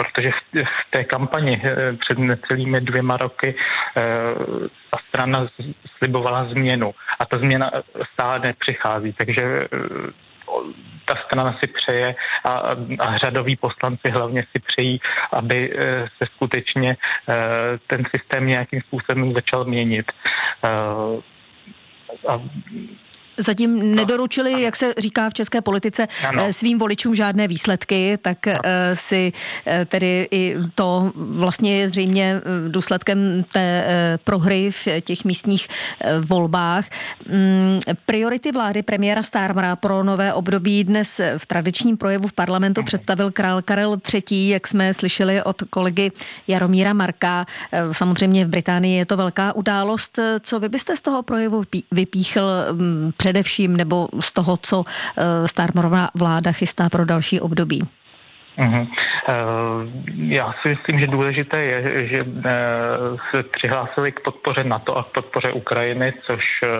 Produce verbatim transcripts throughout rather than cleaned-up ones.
protože v té kampani před necelými dvěma roky ta strana slibovala změnu a ta změna stále nepřichází, takže ta strana si přeje a, a řadoví poslanci hlavně si přejí, aby se skutečně ten systém nějakým způsobem začal měnit. A Zatím nedoručili, jak se říká v české politice, ano. svým voličům žádné výsledky, tak ano. si tedy i to vlastně je zřejmě důsledkem té prohry v těch místních volbách. Priority vlády premiéra Starmera pro nové období dnes v tradičním projevu v parlamentu ano. představil král Karel třetí, jak jsme slyšeli od kolegy Jaromíra Marka. Samozřejmě v Británii je to velká událost. Co vy byste z toho projevu vypíchl především, nebo z toho, co Starmerova vláda chystá pro další období? Uhum. Já si myslím, že důležité je, že se přihlásili k podpoře NATO a k podpoře Ukrajiny, což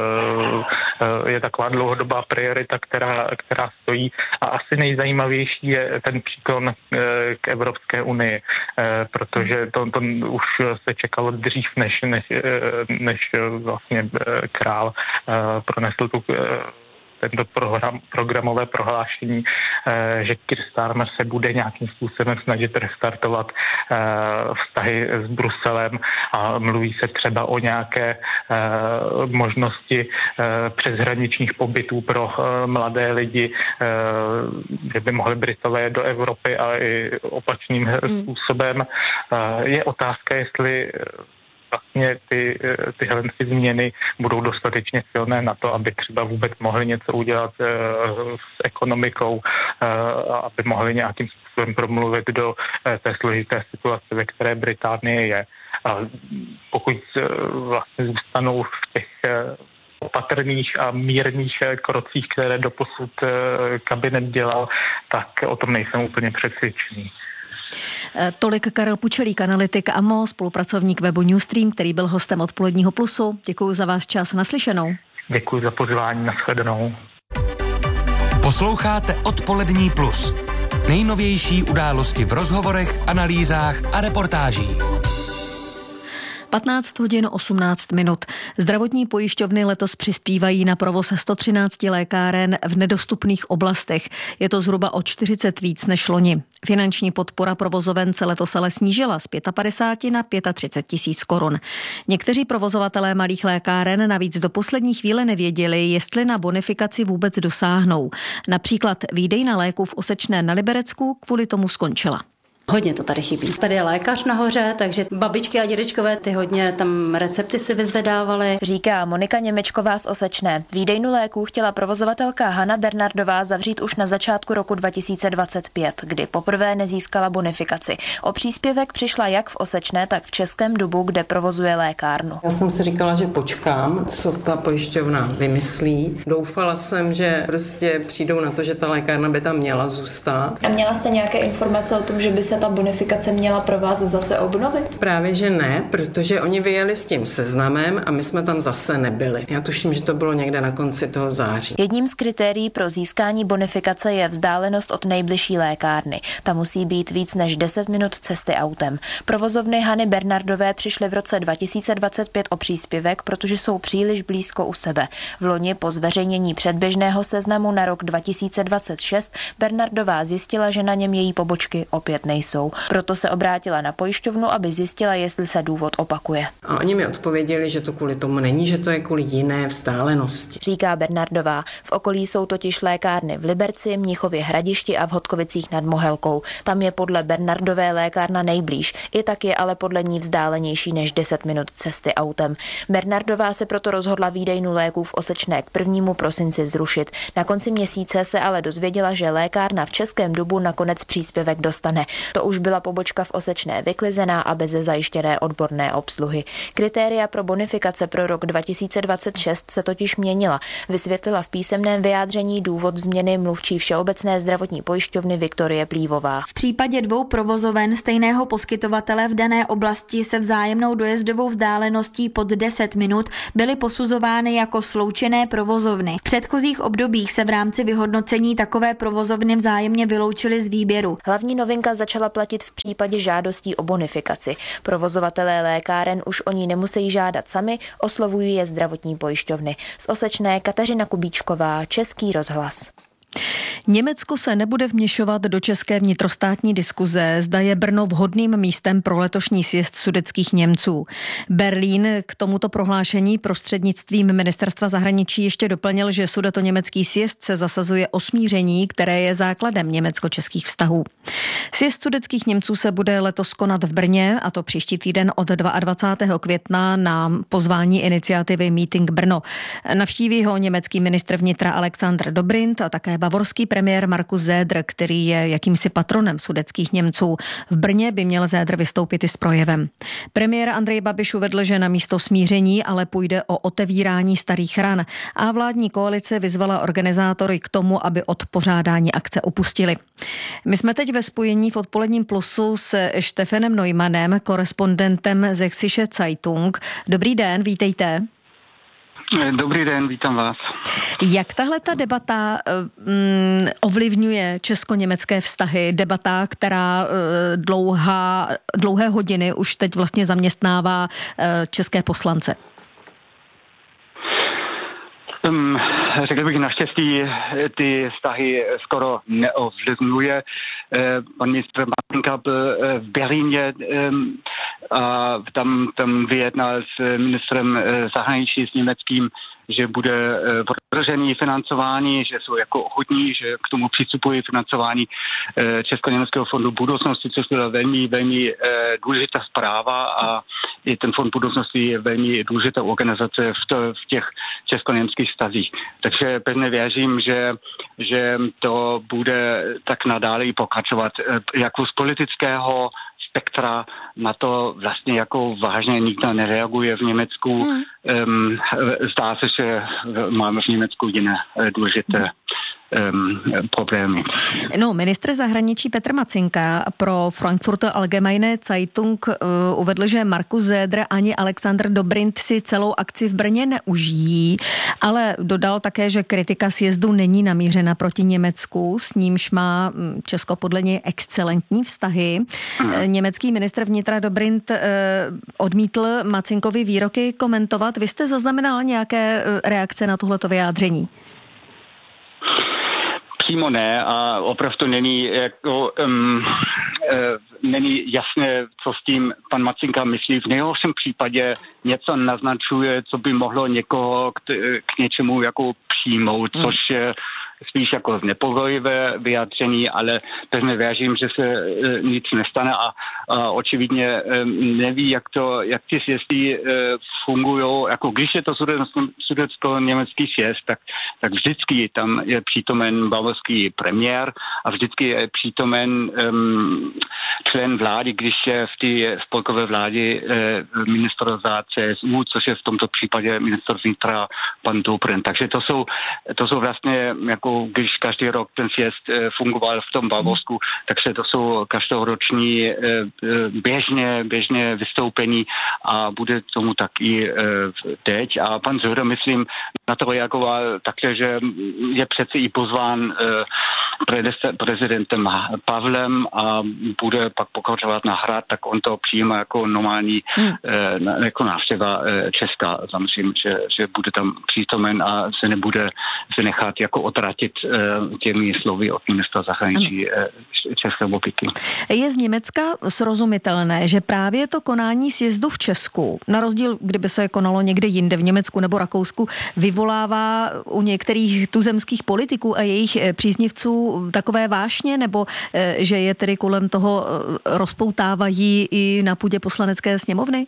je taková dlouhodobá priorita, která, která stojí. A asi nejzajímavější je ten příklon k Evropské unii, protože to, to už se čekalo dřív, než, než, než vlastně král pronesl tu tento program, programové prohlášení, že Keir Starmer se bude nějakým způsobem snažit restartovat vztahy s Bruselem a mluví se třeba o nějaké možnosti přeshraničních pobytů pro mladé lidi, že by mohli Britové do Evropy, ale i opačným hmm. způsobem. Je otázka, jestli vlastně ty, tyhle změny budou dostatečně silné na to, aby třeba vůbec mohli něco udělat uh, s ekonomikou, uh, aby mohli nějakým způsobem promluvit do uh, té složité situace, ve které Británie je. A pokud uh, vlastně zůstanou v těch uh, opatrných a mírných krocích, které doposud uh, kabinet dělal, tak o tom nejsem úplně přesvědčený. Tolik Karel Pučelík, analytik A M O, spolupracovník webu Newstream, který byl hostem Odpoledního plusu. Děkuji za váš čas, naslyšenou. Děkuji za pozvání, nashledanou. Posloucháte Odpolední plus. Nejnovější události v rozhovorech, analýzách a reportážích. patnáct hodin osmnáct minut. Zdravotní pojišťovny letos přispívají na provoz sto třináct lékáren v nedostupných oblastech. Je to zhruba o čtyřicet víc než loni. Finanční podpora provozoven se letos ale snížila z padesát pět na třicet pět tisíc korun. Někteří provozovatelé malých lékáren navíc do poslední chvíle nevěděli, jestli na bonifikaci vůbec dosáhnou. Například výdejna léků v Osečné na Liberecku kvůli tomu skončila. Hodně to tady chybí. Tady je lékař nahoře, takže babičky a dědečkové ty hodně tam recepty si vyzvedávaly. Říká Monika Němečková z Osečné. Výdejnu léků chtěla provozovatelka Hana Bernardová zavřít už na začátku roku dva tisíce dvacet pět, kdy poprvé nezískala bonifikaci. O příspěvek přišla jak v Osečné, tak v Českém Dubu, kde provozuje lékárnu. Já jsem si říkala, že počkám, co ta pojišťovna vymyslí. Doufala jsem, že prostě přijdou na to, že ta lékárna by tam měla zůstat. A měla jste nějaké informace o tom, že by se ta bonifikace měla pro vás zase obnovit? Právě, že ne, protože oni vyjeli s tím seznamem a my jsme tam zase nebyli. Já tuším, že to bylo někde na konci toho září. Jedním z kritérií pro získání bonifikace je vzdálenost od nejbližší lékárny. Ta musí být víc než deset minut cesty autem. Provozovny Hany Bernardové přišly v roce dva tisíce dvacet pět o příspěvek, protože jsou příliš blízko u sebe. V loni po zveřejnění předběžného seznamu na rok dva tisíce dvacet šest Bernardová zjistila, že na něm její pobočky opět nejsou. Proto se obrátila na pojišťovnu, aby zjistila, jestli se důvod opakuje. A oni mi odpověděli, že to kvůli tomu není, že to je kvůli jiné vzdálenosti. Říká Bernardová. V okolí jsou totiž lékárny v Liberci, Mnichově Hradišti a v Hodkovicích nad Mohelkou. Tam je podle Bernardové lékárna nejblíž. I tak je ale podle ní vzdálenější než deset minut cesty autem. Bernardová se proto rozhodla výdejnu léků v Osečné k prvnímu prosinci zrušit. Na konci měsíce se ale dozvěděla, že lékárna v Českém Dubu nakonec příspěvek dostane. To už byla pobočka v Osečné vyklizená a bez zajištěné odborné obsluhy. Kritéria pro bonifikace pro rok dva tisíce dvacet šest se totiž měnila. Vysvětlila v písemném vyjádření důvod změny mluvčí Všeobecné zdravotní pojišťovny Viktorie Plívová. V případě dvou provozoven stejného poskytovatele v dané oblasti se vzájemnou dojezdovou vzdáleností pod deset minut byly posuzovány jako sloučené provozovny. V předchozích obdobích se v rámci vyhodnocení takové provozovny vzájemně vyloučily z výběru. Hlavní novinka začala začala platit v případě žádostí o bonifikaci. Provozovatelé lékáren už o ní nemusí žádat sami, oslovují je zdravotní pojišťovny. Z Osečné Kateřina Kubíčková, Český rozhlas. Německo se nebude vměšovat do české vnitrostátní diskuze, zda je Brno vhodným místem pro letošní sjezd sudetských Němců. Berlín k tomuto prohlášení prostřednictvím ministerstva zahraničí ještě doplnil, že sudetoněmecký sjezd se zasazuje o smíření, které je základem německo-českých vztahů. Sjezd sudetských Němců se bude letos konat v Brně, a to příští týden od dvacátého druhého května na pozvání iniciativy Meeting Brno. Navštíví ho německý ministr vnitra Alexander Dobrindt a také bavorský premiér Markus Söder, který je jakýmsi patronem sudetských Němců. V Brně by měl Söder vystoupit i s projevem. Premiér Andrej Babiš uvedl, že na místo smíření ale půjde o otevírání starých ran a vládní koalice vyzvala organizátory k tomu, aby od pořádání akce upustili. My jsme teď ve spojení v odpoledním plusu s Stefanem Neumannem, korespondentem Sächsische Zeitung. Dobrý den, vítejte. Dobrý den, vítám vás. Jak tahle ta debata um, ovlivňuje česko-německé vztahy? Debata, která uh, dlouhá, dlouhé hodiny už teď vlastně zaměstnává uh, české poslance. Um, řekl bych, naštěstí ty vztahy skoro neovlivňuje. Pan ministr Mackenka byl v Berlíně a tam, tam vyjednal s ministrem zahraničí s německým, že bude podržený financování, že jsou jako ochotní, že k tomu přistupují financování Česko-německého fondu budoucnosti, což byla velmi, velmi důležitá zpráva a i ten fond budoucnosti je velmi důležitá organizace v, to, v těch česko-německých vztazích. Takže pevně věřím, že, že to bude tak nadále i pokračovat. Jako z politického spektra na to vlastně jako vážně nikdo nereaguje v Německu. Hmm. Um, zdá se, že máme v Německu jiné důležité um, problémy. No, ministr zahraničí Petr Macinka pro Frankfurter Allgemeine Zeitung uh, uvedl, že Markus Söder ani Alexander Dobrindt si celou akci v Brně neužijí, ale dodal také, že kritika sjezdu není namířena proti Německu, s nímž má Česko podle něj excelentní vztahy. Hmm. Německý ministr vnitra Dobrindt uh, odmítl Macinkovi výroky komentovat. Vy jste zaznamenal nějaké reakce na tohleto vyjádření? Přímo ne a opravdu není, jako, um, uh, není jasné, co s tím pan Macinka myslí. V nejhorším případě něco naznačuje, co by mohlo někoho k, k něčemu jako přijmout, hmm. což je spíš jako znepokojivé vyjádření, ale pevně věřím, že se e, nic nestane a, a očividně e, neví, jak to, jak ty sjezdy e, fungují. Jako když je to sudetsko-německý sjezd, tak, tak vždycky tam je přítomen bavorský premiér a vždycky je přítomen um, člen vlády, když je v té spolkové vládě e, ministr za C S U, což je v tomto případě ministr vnitra pan Dobrindt. Takže to jsou, to jsou vlastně jako když každý rok ten sjezd fungoval v tom Bavorsku, takže to jsou každoroční běžně, běžně vystoupení a bude tomu taky teď. A pan Söder, myslím, na to reagoval také, že je přece i pozván prezidentem Pavlem a bude pak pokračovat na Hrad, tak on to přijímá jako normální hmm. jako návštěva Česka. Myslím, že, že bude tam přítomen a se nebude se nechat jako otratit těmi slovy od ministra zahraničí České republiky. Je z Německa srozumitelné, že právě to konání sjezdu v Česku, na rozdíl, kdyby se konalo někde jinde v Německu nebo Rakousku, vyvolává u některých tuzemských politiků a jejich příznivců takové vášně, nebo že je tedy kolem toho rozpoutávají i na půdě poslanecké sněmovny?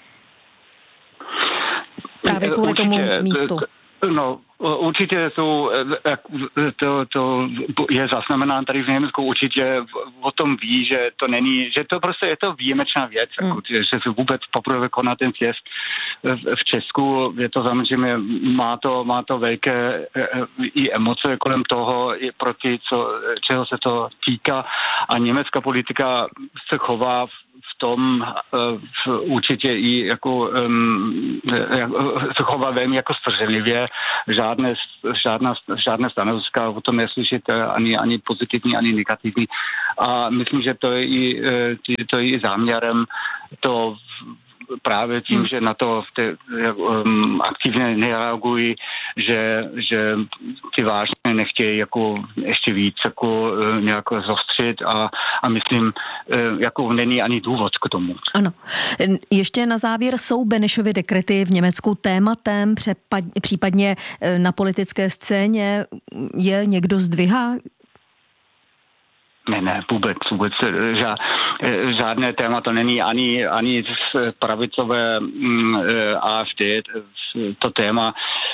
Právě kvůli Určitě, tomu místu. No, určitě jsou, to, to je zaznamenán tady v Německu, určitě o tom ví, že to není, že to prostě je to výjimečná věc, hmm. jako, že se vůbec poprvé koná ten sjezd v Česku, je to samozřejmě, má to, má to velké i emoce kolem toho, i proti co, čeho se to týká a německá politika se chová v tom uh, určitě i jako um, se chová velmi jako střelivě. Žádné, žádná, žádné stanoviska o tom neslyšet ani, ani pozitivní, ani negativní. A myslím, že to je i, to je i záměrem to právě tím, hmm. že na to te, um, aktivně nereagují, že, že ty vážně nechtějí jako ještě víc jako uh, nějak zostřit a, a myslím, uh, jako není ani důvod k tomu. Ano. Ještě na závěr, jsou Benešovy dekrety v Německu tématem, přepad, případně na politické scéně je někdo zdvihá? Ne, ne, vůbec, vůbec. Ža, žádné téma to není ani, ani z pravicové mm, A F D. To téma,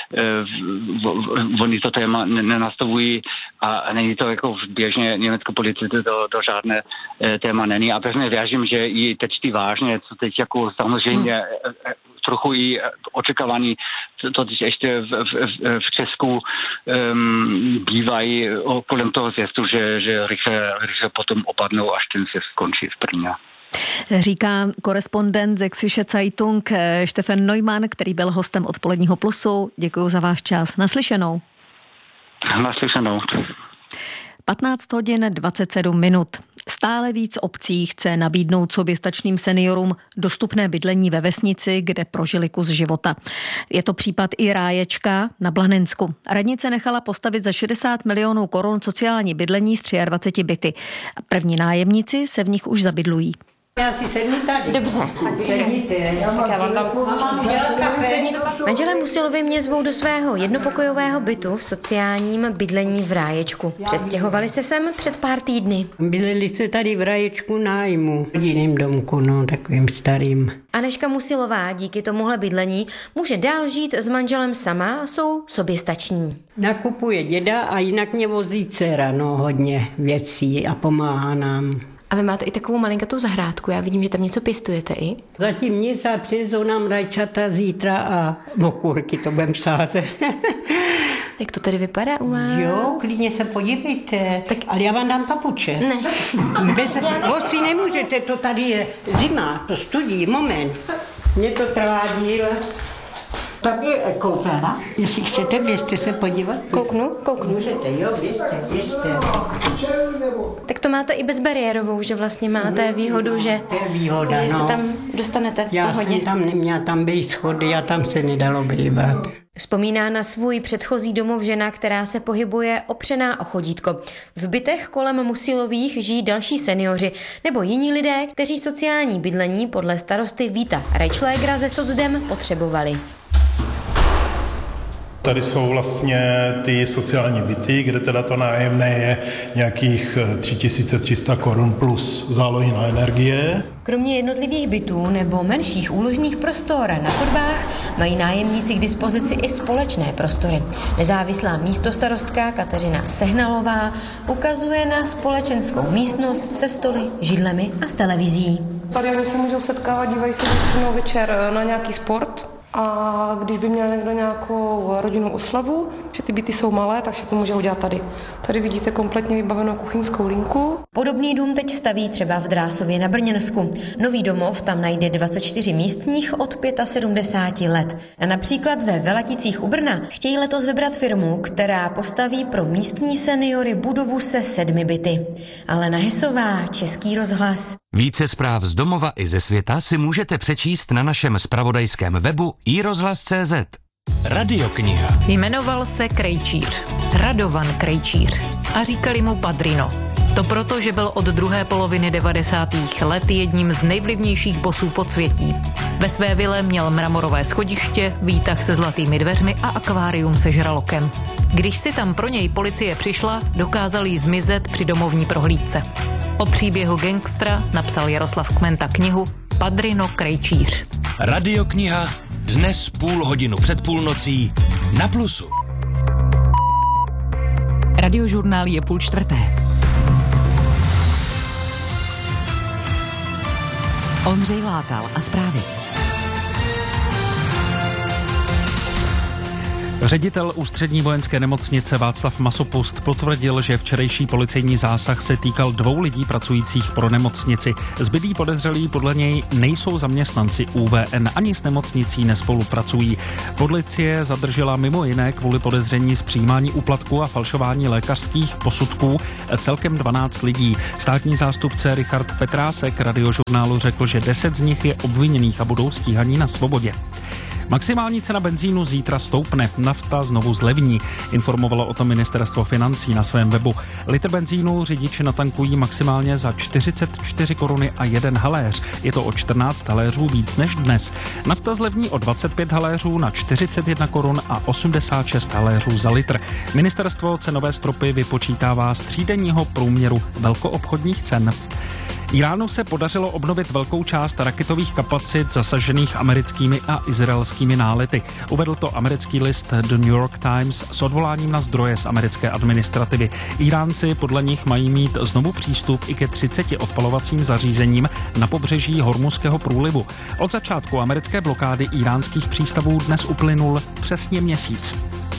oni to téma nenastavují a není to jako v běžně německé politice, to, to žádné téma není. A pevně věřím, že i teď ty vážně, co teď jako samozřejmě hmm. trochu i očekávaní, to teď ještě v, v, v Česku um, bývají kolem toho zjezdu, že, že rychle, rychle potom opadnou, až ten zjezd skončí v Brně. Říká korespondent Sächsische Zeitung Stefan Neumann, který byl hostem Odpoledního plusu. Děkuji za váš čas. Naslyšenou. Naslyšenou. patnáct hodin dvacet sedm minut. Stále víc obcí chce nabídnout soběstačným seniorům dostupné bydlení ve vesnici, kde prožili kus života. Je to případ i Ráječka na Blanensku. Radnice nechala postavit za šedesát milionů korun sociální bydlení z dvacet tři byty. První nájemníci se v nich už zabydlují. Já si sedni tady. Dobře. Sedníte. Já vám tam Manželé Musilovi mě zvou do svého jednopokojového bytu v sociálním bydlení v Ráječku. Přestěhovali se sem před pár týdny. Bydleli se tady v Ráječku nájmu. V jiném domku, no, takovým starým. Anežka Musilová díky tomuhle bydlení může dál žít s manželem sama a jsou soběstační. Nakupuje děda a jinak mě vozí dcera, no, hodně věcí a pomáhá nám. A vy máte i takovou malinkatou zahrádku, já vidím, že tam něco pěstujete i. Zatím nic a přivezou nám rajčata zítra a okurky, to budem sázet. Jak to tady vypadá u vás? Jo, klidně se podívejte. Tak... Ale já vám dám papuče. Ne. Bez vosí nemůžete, to tady je zima, to studí, moment. Mně to trvá díl. Tady je koupelna, jestli chcete, běžte se podívat. Kouknu, kouknu. Můžete, jo, běžte, běžte. Tak to máte i bezbariérovou, že vlastně máte výhodu, že, to je výhoda, že no. se tam dostanete v já pohodě. Já jsem tam neměla tam být schody a tam se nedalo bývat. Vzpomíná na svůj předchozí domov žena, která se pohybuje opřená o chodítko. V bytech kolem Musilových žijí další seniori nebo jiní lidé, kteří sociální bydlení podle starosty Víta Reichschlägera ze Socdem potřebovali. Tady jsou vlastně ty sociální byty, kde teda to nájemné je nějakých tři tisíce tři sta korun plus zálohy na energie. Kromě jednotlivých bytů nebo menších úložných prostor na chodbách mají nájemníci k dispozici i společné prostory. Nezávislá místostarostka Kateřina Sehnalová ukazuje na společenskou místnost se stoly, židlemi a s televizí. Tady oni se můžou setkávat, dívají se většinou večer na nějaký sport. A když by měl někdo nějakou rodinnou oslavu, že ty byty jsou malé, takže to může udělat tady. Tady vidíte kompletně vybavenou kuchyňskou linku. Podobný dům teď staví třeba v Drásově na Brněnsku. Nový domov tam najde dvacet čtyři místních od sedmdesáti pěti let. A například ve Velaticích u Brna chtějí letos vybrat firmu, která postaví pro místní seniory budovu se sedmi byty. Alena Hesová, Český rozhlas. Více zpráv z domova i ze světa si můžete přečíst na našem zpravodajském webu i rozhlas tečka cé zet. Radiokniha. Jmenoval se Krejčíř, Radovan Krejčíř, a říkali mu Padrino. To proto, že byl od druhé poloviny devadesátých let jedním z nejvlivnějších bosů podsvětí. Ve své vile měl mramorové schodiště, výtah se zlatými dveřmi a akvárium se žralokem. Když si tam pro něj policie přišla, dokázal jí zmizet při domovní prohlídce. O příběhu gangstra napsal Jaroslav Kmenta knihu Padrino Krejčíř. Radiokniha dnes půl hodinu před půlnocí na Plusu. Radiožurnál je půl čtvrté. Ondřej Látal a zprávy. Ředitel ústřední vojenské nemocnice Václav Masopust potvrdil, že včerejší policejní zásah se týkal dvou lidí pracujících pro nemocnici. Zbylí podezřelí podle něj nejsou zaměstnanci U V N, ani s nemocnicí nespolupracují. Policie zadržela mimo jiné kvůli podezření z přijímání úplatku a falšování lékařských posudků celkem dvanáct lidí. Státní zástupce Richard Petrásek Radiožurnálu řekl, že deset z nich je obviněných a budou stíhaní na svobodě. Maximální cena benzínu zítra stoupne, nafta znovu zlevní, informovalo o tom ministerstvo financí na svém webu. Litr benzínu řidiči natankují maximálně za čtyřicet čtyři koruny a jeden haléř. Je to o čtrnáct haléřů víc než dnes. Nafta zlevní o dvacet pět haléřů na čtyřicet jedna korun a osmdesát šest haléřů za litr. Ministerstvo cenové stropy vypočítává z třídenního průměru velkoobchodních cen. Iránu se podařilo obnovit velkou část raketových kapacit zasažených americkými a izraelskými nálety. Uvedl to americký list The New York Times s odvoláním na zdroje z americké administrativy. Iránci podle nich mají mít znovu přístup i ke třiceti odpalovacím zařízením na pobřeží Hormuzského průlivu. Od začátku americké blokády iránských přístavů dnes uplynul přesně měsíc.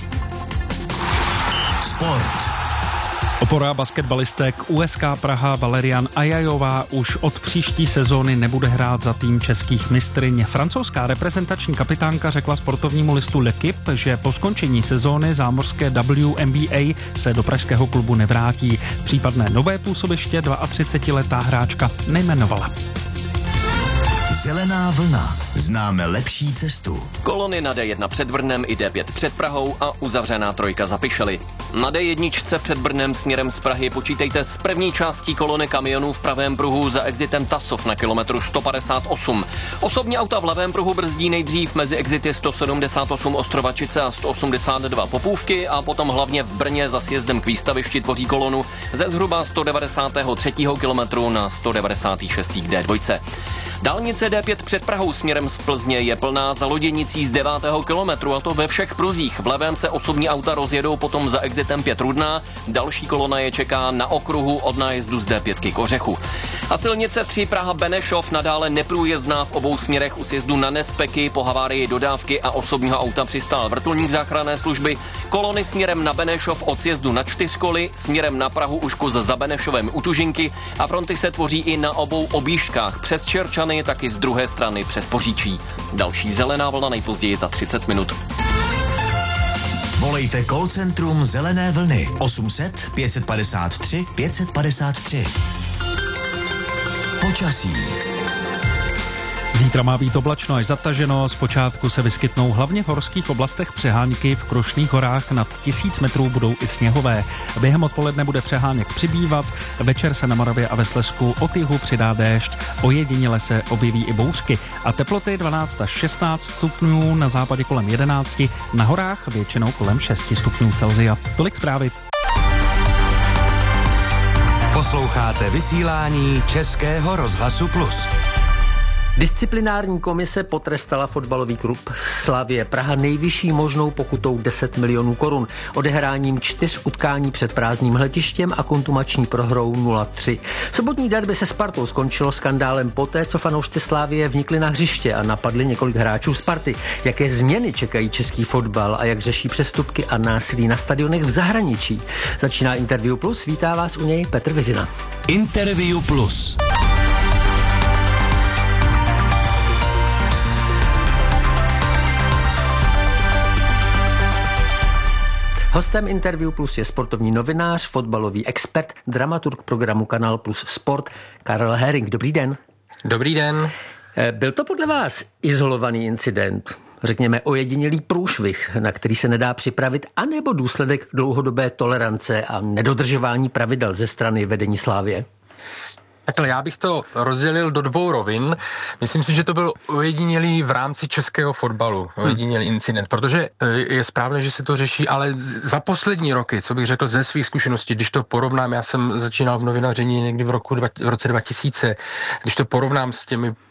Sport. Opora basketbalistek U S K Praha Valerian Ajajová už od příští sezóny nebude hrát za tým českých mistryň. Francouzská reprezentační kapitánka řekla sportovnímu listu L'Equipe, že po skončení sezóny zámořské W N B A se do pražského klubu nevrátí. Případné nové působiště třicetiletá hráčka nejmenovala. Zelená vlna. Známe lepší cestu. Kolony na D jedna před Brnem i D pět před Prahou a uzavřená trojka za Pišely. Na D jedna před Brnem směrem z Prahy počítejte s první částí kolony kamionů v pravém pruhu za exitem Tasov na kilometru sto padesát osm. Osobní auta v levém pruhu brzdí nejdřív mezi exity sto sedmdesát osm Ostrovačice a sto osmdesát dva Popůvky a potom hlavně v Brně za sjezdem k výstavišti tvoří kolonu ze zhruba sto devadesát tři kilometru na sto devadesát šest k D dva. Dálnice D pět před Prahou směrem z Plzně je plná za loděnicí z devátého kilometru a to ve všech pruzích. V levém se osobní auta rozjedou potom za exitem pět Rudná, další kolona je čeká na okruhu od nájezdu z D pět k Kořechu. A silnice tři Praha Benešov nadále neprůjezdná v obou směrech u sjezdu na Nespeky, po havárii dodávky a osobního auta přistál vrtulník záchranné služby. Kolony směrem na Benešov od sjezdu na Čtyřkoly, směrem na Prahu už kus za Benešovem u Tužinky a fronty se tvoří i na obou objížďkách přes Čerčany, taky z druhé strany přes Poříčí. Další zelená vlna nejpozději za třicet minut. Volejte call centrum Zelené vlny osm set pět padesát tři pět padesát tři. Počasí. Zítra má být oblačno až zataženo, zpočátku se vyskytnou hlavně v horských oblastech přehánky, v Krušných horách nad tisíc metrů budou i sněhové. Během odpoledne bude přeháněk přibývat, večer se na Moravě a ve Slezsku od jihu přidá déšť, ojediněle se objeví i bouřky a teploty dvanáct až šestnáct stupňů, na západě kolem jedenáct, na horách většinou kolem šest stupňů Celsia. Tolik zprávy. Posloucháte vysílání Českého rozhlasu Plus. Disciplinární komise potrestala fotbalový klub Slavie Praha nejvyšší možnou pokutou deset milionů korun, odehráním čtyř utkání před prázdným hledištěm a kontumační prohrou nula tři. Sobotní derby se Spartou skončilo skandálem poté, co fanoušci Slavie vnikli na hřiště a napadli několik hráčů Sparty. Jaké změny čekají český fotbal a jak řeší přestupky a násilí na stadionech v zahraničí? Začíná Interview Plus, vítá vás u něj Petr Vizina. Interview Plus. Hostem Interview Plus je sportovní novinář, fotbalový expert, dramaturg programu Kanál Plus Sport Karel Herring. Dobrý den. Dobrý den. Byl to podle vás izolovaný incident, řekněme ojedinělý průšvih, na který se nedá připravit, anebo důsledek dlouhodobé tolerance a nedodržování pravidel ze strany vedení Slavie? Takhle, já bych to rozdělil do dvou rovin. Myslím si, že to byl ojedinělý v rámci českého fotbalu, ojedinělý incident, protože je správné, že se to řeší, ale za poslední roky, co bych řekl ze svých zkušeností, když to porovnám, já jsem začínal v novinaření někdy v roku v roce dva tisíce, když to porovnám s těmi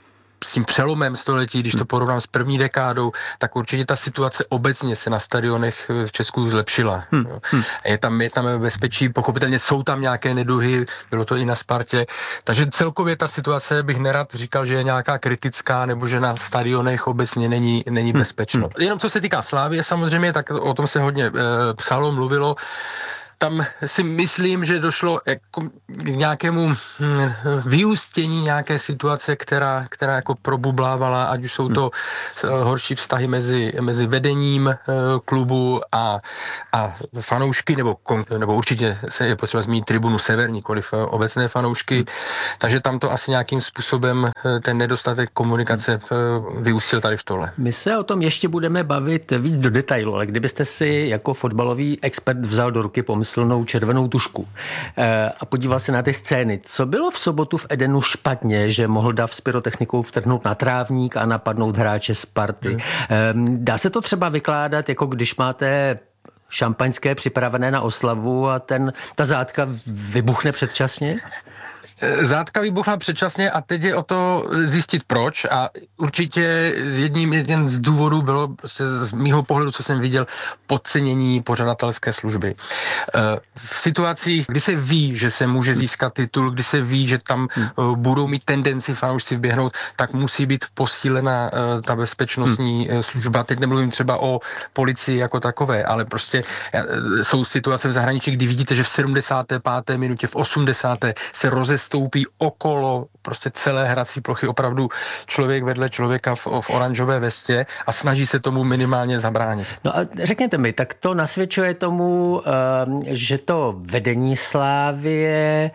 s tím přelomem století, když to porovnám s první dekádou, tak určitě ta situace obecně se na stadionech v Česku zlepšila. Hmm. Je tam, je tam bezpečí, pochopitelně jsou tam nějaké neduhy, bylo to i na Spartě, takže celkově ta situace bych nerad říkal, že je nějaká kritická, nebo že na stadionech obecně není, není bezpečno. Hmm. Jenom co se týká Slávie samozřejmě, tak o tom se hodně e, psalo, mluvilo. Tam si myslím, že došlo jako k nějakému hm, vyústění nějaké situace, která, která jako probublávala, ať už jsou to horší vztahy mezi, mezi vedením e, klubu a, a fanoušky, nebo, nebo určitě se je potřeba zmínit tribunu Sever, nikoliv obecné fanoušky, takže tam to asi nějakým způsobem ten nedostatek komunikace vyústil tady v tohle. My se o tom ještě budeme bavit víc do detailu, ale kdybyste si jako fotbalový expert vzal do ruky pomysl silnou červenou tušku a podíval se na ty scény. Co bylo v sobotu v Edenu špatně, že mohl dav s pyrotechnikou vtrhnout na trávník a napadnout hráče Sparty? Hmm. Dá se to třeba vykládat, jako když máte šampaňské připravené na oslavu a ten, ta zátka vybuchne předčasně? Zátka vybuchla předčasně a teď je o to zjistit proč a určitě jedním jeden z důvodů bylo prostě z mýho pohledu, co jsem viděl, podcenění pořadatelské služby. V situacích, kdy se ví, že se může získat titul, kdy se ví, že tam budou mít tendenci fanoušci vběhnout, tak musí být posílena ta bezpečnostní služba. Teď nemluvím třeba o policii jako takové, ale prostě jsou situace v zahraničí, kdy vidíte, že v sedmdesáté páté minutě, v osmdesáté se rozestoupí okolo prostě celé hrací plochy opravdu člověk vedle člověka v, v oranžové vestě a snaží se tomu minimálně zabránit. No a řekněte mi, tak to nasvědčuje tomu, že to vedení Slávie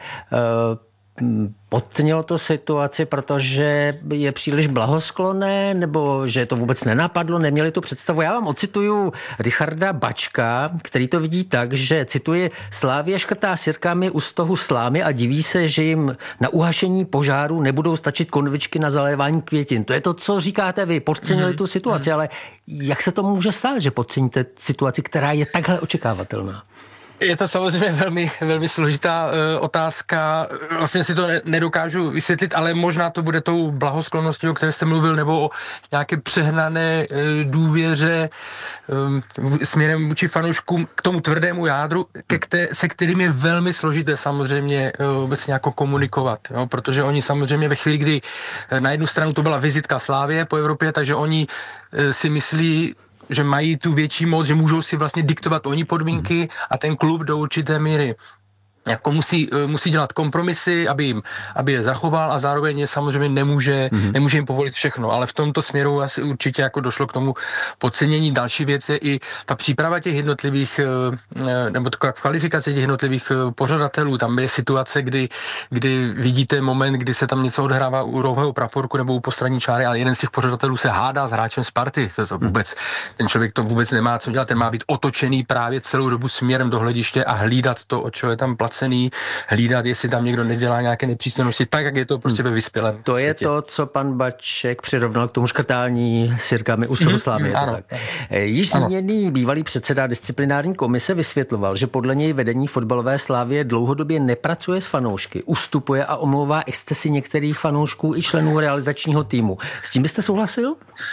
podcenilo to situaci, protože je příliš blahosklonné, nebo že to vůbec nenapadlo, neměli tu představu. Já vám ocituju Richarda Bačka, který to vidí tak, že cituje: Slávie škrtá sirkami u stohu slámy a diví se, že jim na uhašení požáru nebudou stačit konvičky na zalévání květin. To je to, co říkáte vy, podcenili tu situaci, ale jak se to může stát, že podceníte situaci, která je takhle očekávatelná? Je to samozřejmě velmi, velmi složitá uh, otázka. Vlastně si to ne, nedokážu vysvětlit, ale možná to bude tou blahosklonností, o které jste mluvil, nebo o nějaké přehnané uh, důvěře um, směrem vůči fanouškům k tomu tvrdému jádru, ke kte, se kterým je velmi složité samozřejmě uh, vůbec nějak komunikovat. Jo? Protože oni samozřejmě ve chvíli, kdy uh, na jednu stranu to byla vizitka Slávie po Evropě, takže oni uh, si myslí, že mají tu větší moc, že můžou si vlastně diktovat oni podmínky a ten klub do určité míry jako musí, musí dělat kompromisy, aby, jim, aby je zachoval a zároveň je samozřejmě nemůže, mm-hmm. nemůže jim povolit všechno, ale v tomto směru asi určitě jako došlo k tomu podcenění. Další věc je i ta příprava těch jednotlivých, nebo taková kvalifikace těch jednotlivých pořadatelů. Tam je situace, kdy, kdy vidíte moment, kdy se tam něco odhrává u rohového praporku nebo u postranní čáry, ale jeden z těch pořadatelů se hádá s hráčem Sparty. To, to vůbec, ten člověk to vůbec nemá co dělat, ten má být otočený právě celou dobu směrem do hlediště a hlídat to, o čeho je tam placený, hlídat, jestli tam někdo nedělá nějaké nepřístojnosti, tak, jak je to prostě ve vyspělém To světě. Je to, co pan Baček přirovnal k tomu škrtání sirkami u stohu Slávy. Ano. Již zmíněný bývalý předseda disciplinární komise vysvětloval, že podle něj vedení fotbalové Slávie dlouhodobě nepracuje s fanoušky, ustupuje a omlouvá excesy některých fanoušků i členů realizačního týmu. S tím byste souhlasil?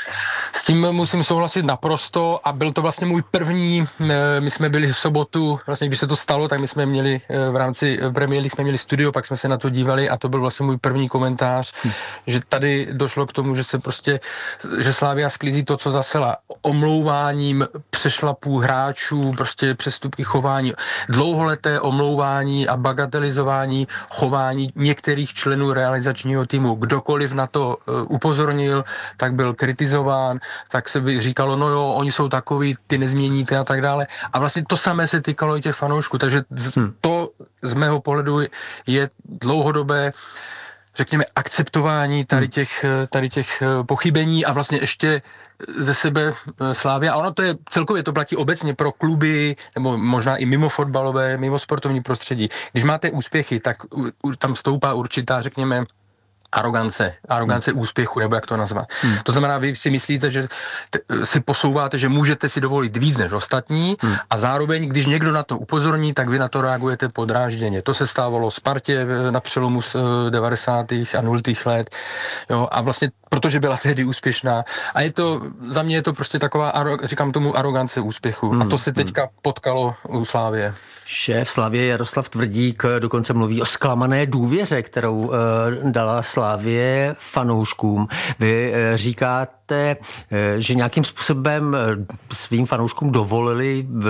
S tím musím souhlasit naprosto a byl to vlastně můj první, my jsme byli v sobotu, vlastně když se to stalo, tak my jsme měli v rámci Premier League jsme měli studio, pak jsme se na to dívali a to byl vlastně můj první komentář, hmm. že tady došlo k tomu, že se prostě, že Slavia sklízí to, co zasela omlouváním přešlapů hráčů, prostě přestupky chování, dlouholeté omlouvání a bagatelizování chování některých členů realizačního týmu. Kdokoliv na to upozornil, tak byl kritizován, tak se by říkalo, no jo, oni jsou takový, ty nezměníte a tak dále. A vlastně to samé se týkalo i těch fanoušků, takže hmm. to z mého pohledu je dlouhodobé, řekněme, akceptování tady těch, tady těch pochybení a vlastně ještě ze sebe Slávia. A ono to je, celkově to platí obecně pro kluby, nebo možná i mimo fotbalové, mimo sportovní prostředí. Když máte úspěchy, tak tam stoupá určitá, řekněme, arogance, arogance hmm. úspěchu, nebo jak to nazvat. Hmm. To znamená, vy si myslíte, že t- si posouváte, že můžete si dovolit víc než ostatní hmm. a zároveň, když někdo na to upozorní, tak vy na to reagujete podrážděně. To se stávalo Spartě na přelomu z devadesátých a nultých let. Jo, a vlastně protože byla tehdy úspěšná. A je to, za mě je to prostě taková, říkám tomu, arogance úspěchu. Hmm. A to se teďka potkalo u Slávie. Šéf Slavie Jaroslav Tvrdík dokonce mluví o zklamané důvěře, kterou uh, dala Slavie fanouškům. Vy uh, říkáte, uh, že nějakým způsobem svým fanouškům dovolili uh,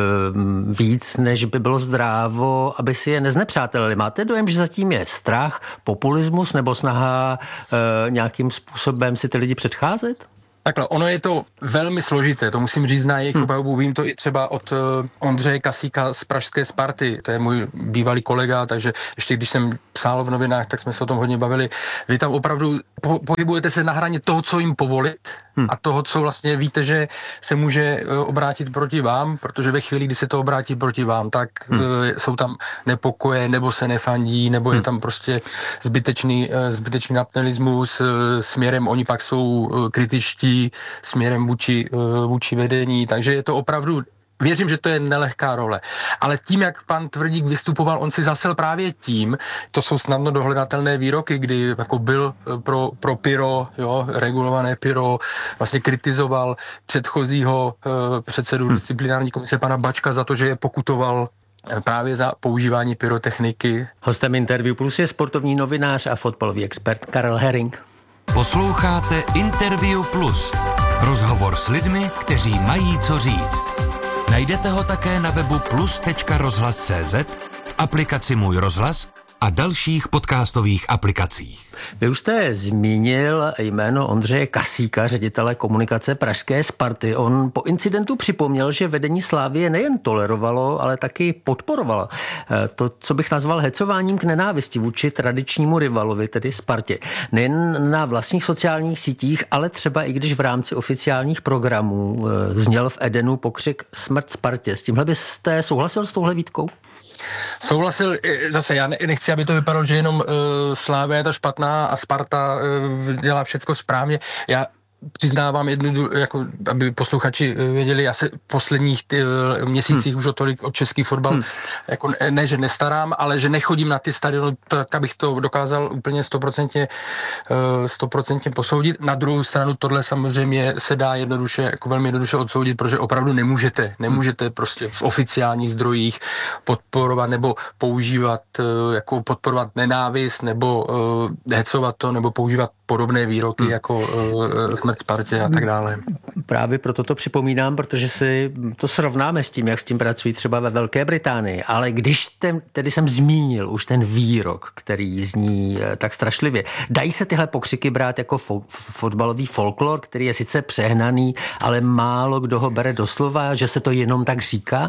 víc, než by bylo zdrávo, aby si je neznepřátelili. Máte dojem, že zatím je strach, populismus nebo snaha uh, nějakým způsobem si ty lidi předcházet? Takhle, ono je to velmi složité, to musím říct na jejich obhajobu. Hmm. Vím to i třeba od uh, Ondřeje Kasíka z pražské Sparty, to je můj bývalý kolega, takže ještě když jsem psal v novinách, tak jsme se o tom hodně bavili. Vy tam opravdu po- pohybujete se na hraně toho, co jim povolit hmm. a toho, co vlastně víte, že se může uh, obrátit proti vám, protože ve chvíli, kdy se to obrátí proti vám, tak hmm. uh, jsou tam nepokoje, nebo se nefandí, nebo hmm. je tam prostě zbytečný, uh, zbytečný nacionalismus uh, směrem, oni pak jsou uh, kritičtí směrem vůči, vůči vedení, takže je to opravdu, věřím, že to je nelehká role. Ale tím, jak pan Tvrdík vystupoval, on si zasel právě tím, to jsou snadno dohledatelné výroky, kdy jako byl pro, pro pyro, jo, regulované pyro, vlastně kritizoval předchozího uh, předsedu hmm. disciplinární komise pana Bačka za to, že je pokutoval právě za používání pyrotechniky. Hostem Interview Plus je sportovní novinář a fotbalový expert Karel Herring. Posloucháte Interview Plus. Rozhovor s lidmi, kteří mají co říct. Najdete ho také na webu plus tečka rozhlas tečka cé zet, v aplikaci Můj rozhlas a dalších podcastových aplikacích. Vy už jste zmínil jméno Ondřeje Kasíka, ředitele komunikace pražské Sparty. On po incidentu připomněl, že vedení Slavie nejen tolerovalo, ale taky podporovalo to, co bych nazval hecováním k nenávisti vůči tradičnímu rivalovi, tedy Spartě. Nejen na vlastních sociálních sítích, ale třeba i když v rámci oficiálních programů zněl v Edenu pokřik Smrt Spartě. S tímhle byste souhlasil s touhle výtkou? Souhlasil, zase já nechci, aby to vypadalo, že jenom uh, Slavia je ta špatná a Sparta uh, dělá všecko správně. Já přiznávám jednu, jako, aby posluchači věděli, já se v posledních ty, měsících hmm. už o tolik o český fotbal, hmm. jako ne, ne, že nestarám, ale že nechodím na ty stadiony, tak abych to dokázal úplně stoprocentně stoprocentně posoudit. Na druhou stranu tohle samozřejmě se dá jednoduše, jako velmi jednoduše odsoudit, protože opravdu nemůžete, nemůžete prostě v oficiálních zdrojích podporovat nebo používat, jako podporovat nenávist, nebo hecovat to, nebo používat podobné výroky, hmm. jako uh, Smrt Spartě a tak dále. Právě proto to připomínám, protože si to srovnáme s tím, jak s tím pracují třeba ve Velké Británii. Ale když ten, tedy jsem zmínil už ten výrok, který zní tak strašlivě, dají se tyhle pokřiky brát jako fo- fotbalový folklor, který je sice přehnaný, ale málo kdo ho bere doslova, že se to jenom tak říká?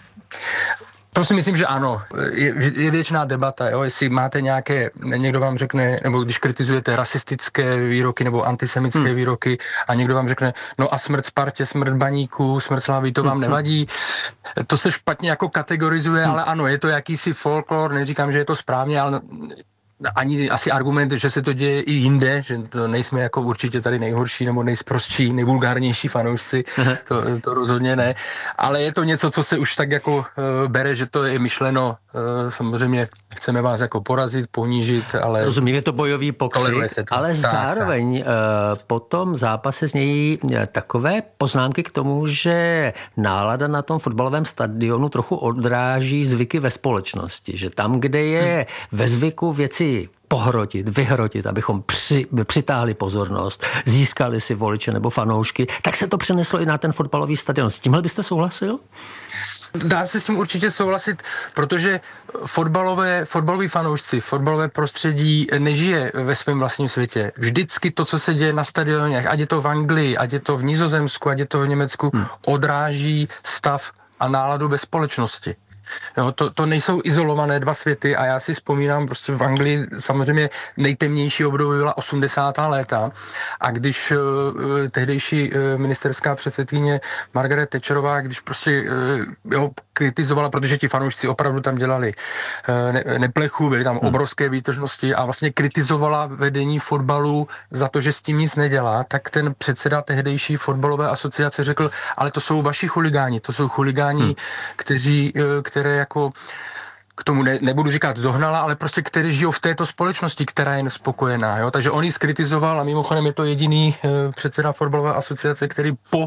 To si myslím, že ano. Je, je věčná debata, jo? Jestli máte nějaké, někdo vám řekne, nebo když kritizujete rasistické výroky nebo antisemické hmm. výroky a někdo vám řekne, no a smrt Spartě, smrt Baníku, smrt Slávy, to vám nevadí. To se špatně jako kategorizuje, hmm. ale ano, je to jakýsi folklor, neříkám, že je to správně, ale ani asi argument, že se to děje i jinde, že to nejsme jako určitě tady nejhorší nebo nejsprostší, nejvulgárnější fanoušci, to, to rozhodně ne, ale je to něco, co se už tak jako uh, bere, že to je myšleno, uh, samozřejmě chceme vás jako porazit, ponížit, ale... Rozumím, je to bojový pokřik, ale tak, zároveň tak. Uh, po tom zápase z něj takové poznámky k tomu, že nálada na tom fotbalovém stadionu trochu odráží zvyky ve společnosti, že tam, kde je hmm. ve zvyku věci pohrotit, vyhrotit, abychom při, přitáhli pozornost, získali si voliče nebo fanoušky, tak se to přeneslo i na ten fotbalový stadion. S tímhle byste souhlasil? Dá se s tím určitě souhlasit, protože fotbalové, fotbaloví fanoušci, fotbalové prostředí nežije ve svém vlastním světě. Vždycky to, co se děje na stadionech, ať je to v Anglii, ať je to v Nizozemsku, ať je to v Německu, hmm. odráží stav a náladu ve společnosti. Jo, to, to nejsou izolované dva světy a já si vzpomínám, prostě v Anglii samozřejmě nejtemnější období byla osmdesátá léta a když uh, tehdejší uh, ministerská předsedkyně Margaret Thatcherová, když prostě uh, jo, kritizovala, protože ti fanoušci opravdu tam dělali uh, ne, neplechu, byly tam hmm. obrovské výtržnosti a vlastně kritizovala vedení fotbalu za to, že s tím nic nedělá, tak ten předseda tehdejší fotbalové asociace řekl, ale to jsou vaši chuligáni, to jsou chuligáni, hmm. kteří, které jako k tomu ne, nebudu říkat dohnala, ale prostě kteří žijou v této společnosti, která je nespokojená. Jo? Takže on ji skritizoval a mimochodem je to jediný e, předseda fotbalové asociace, který po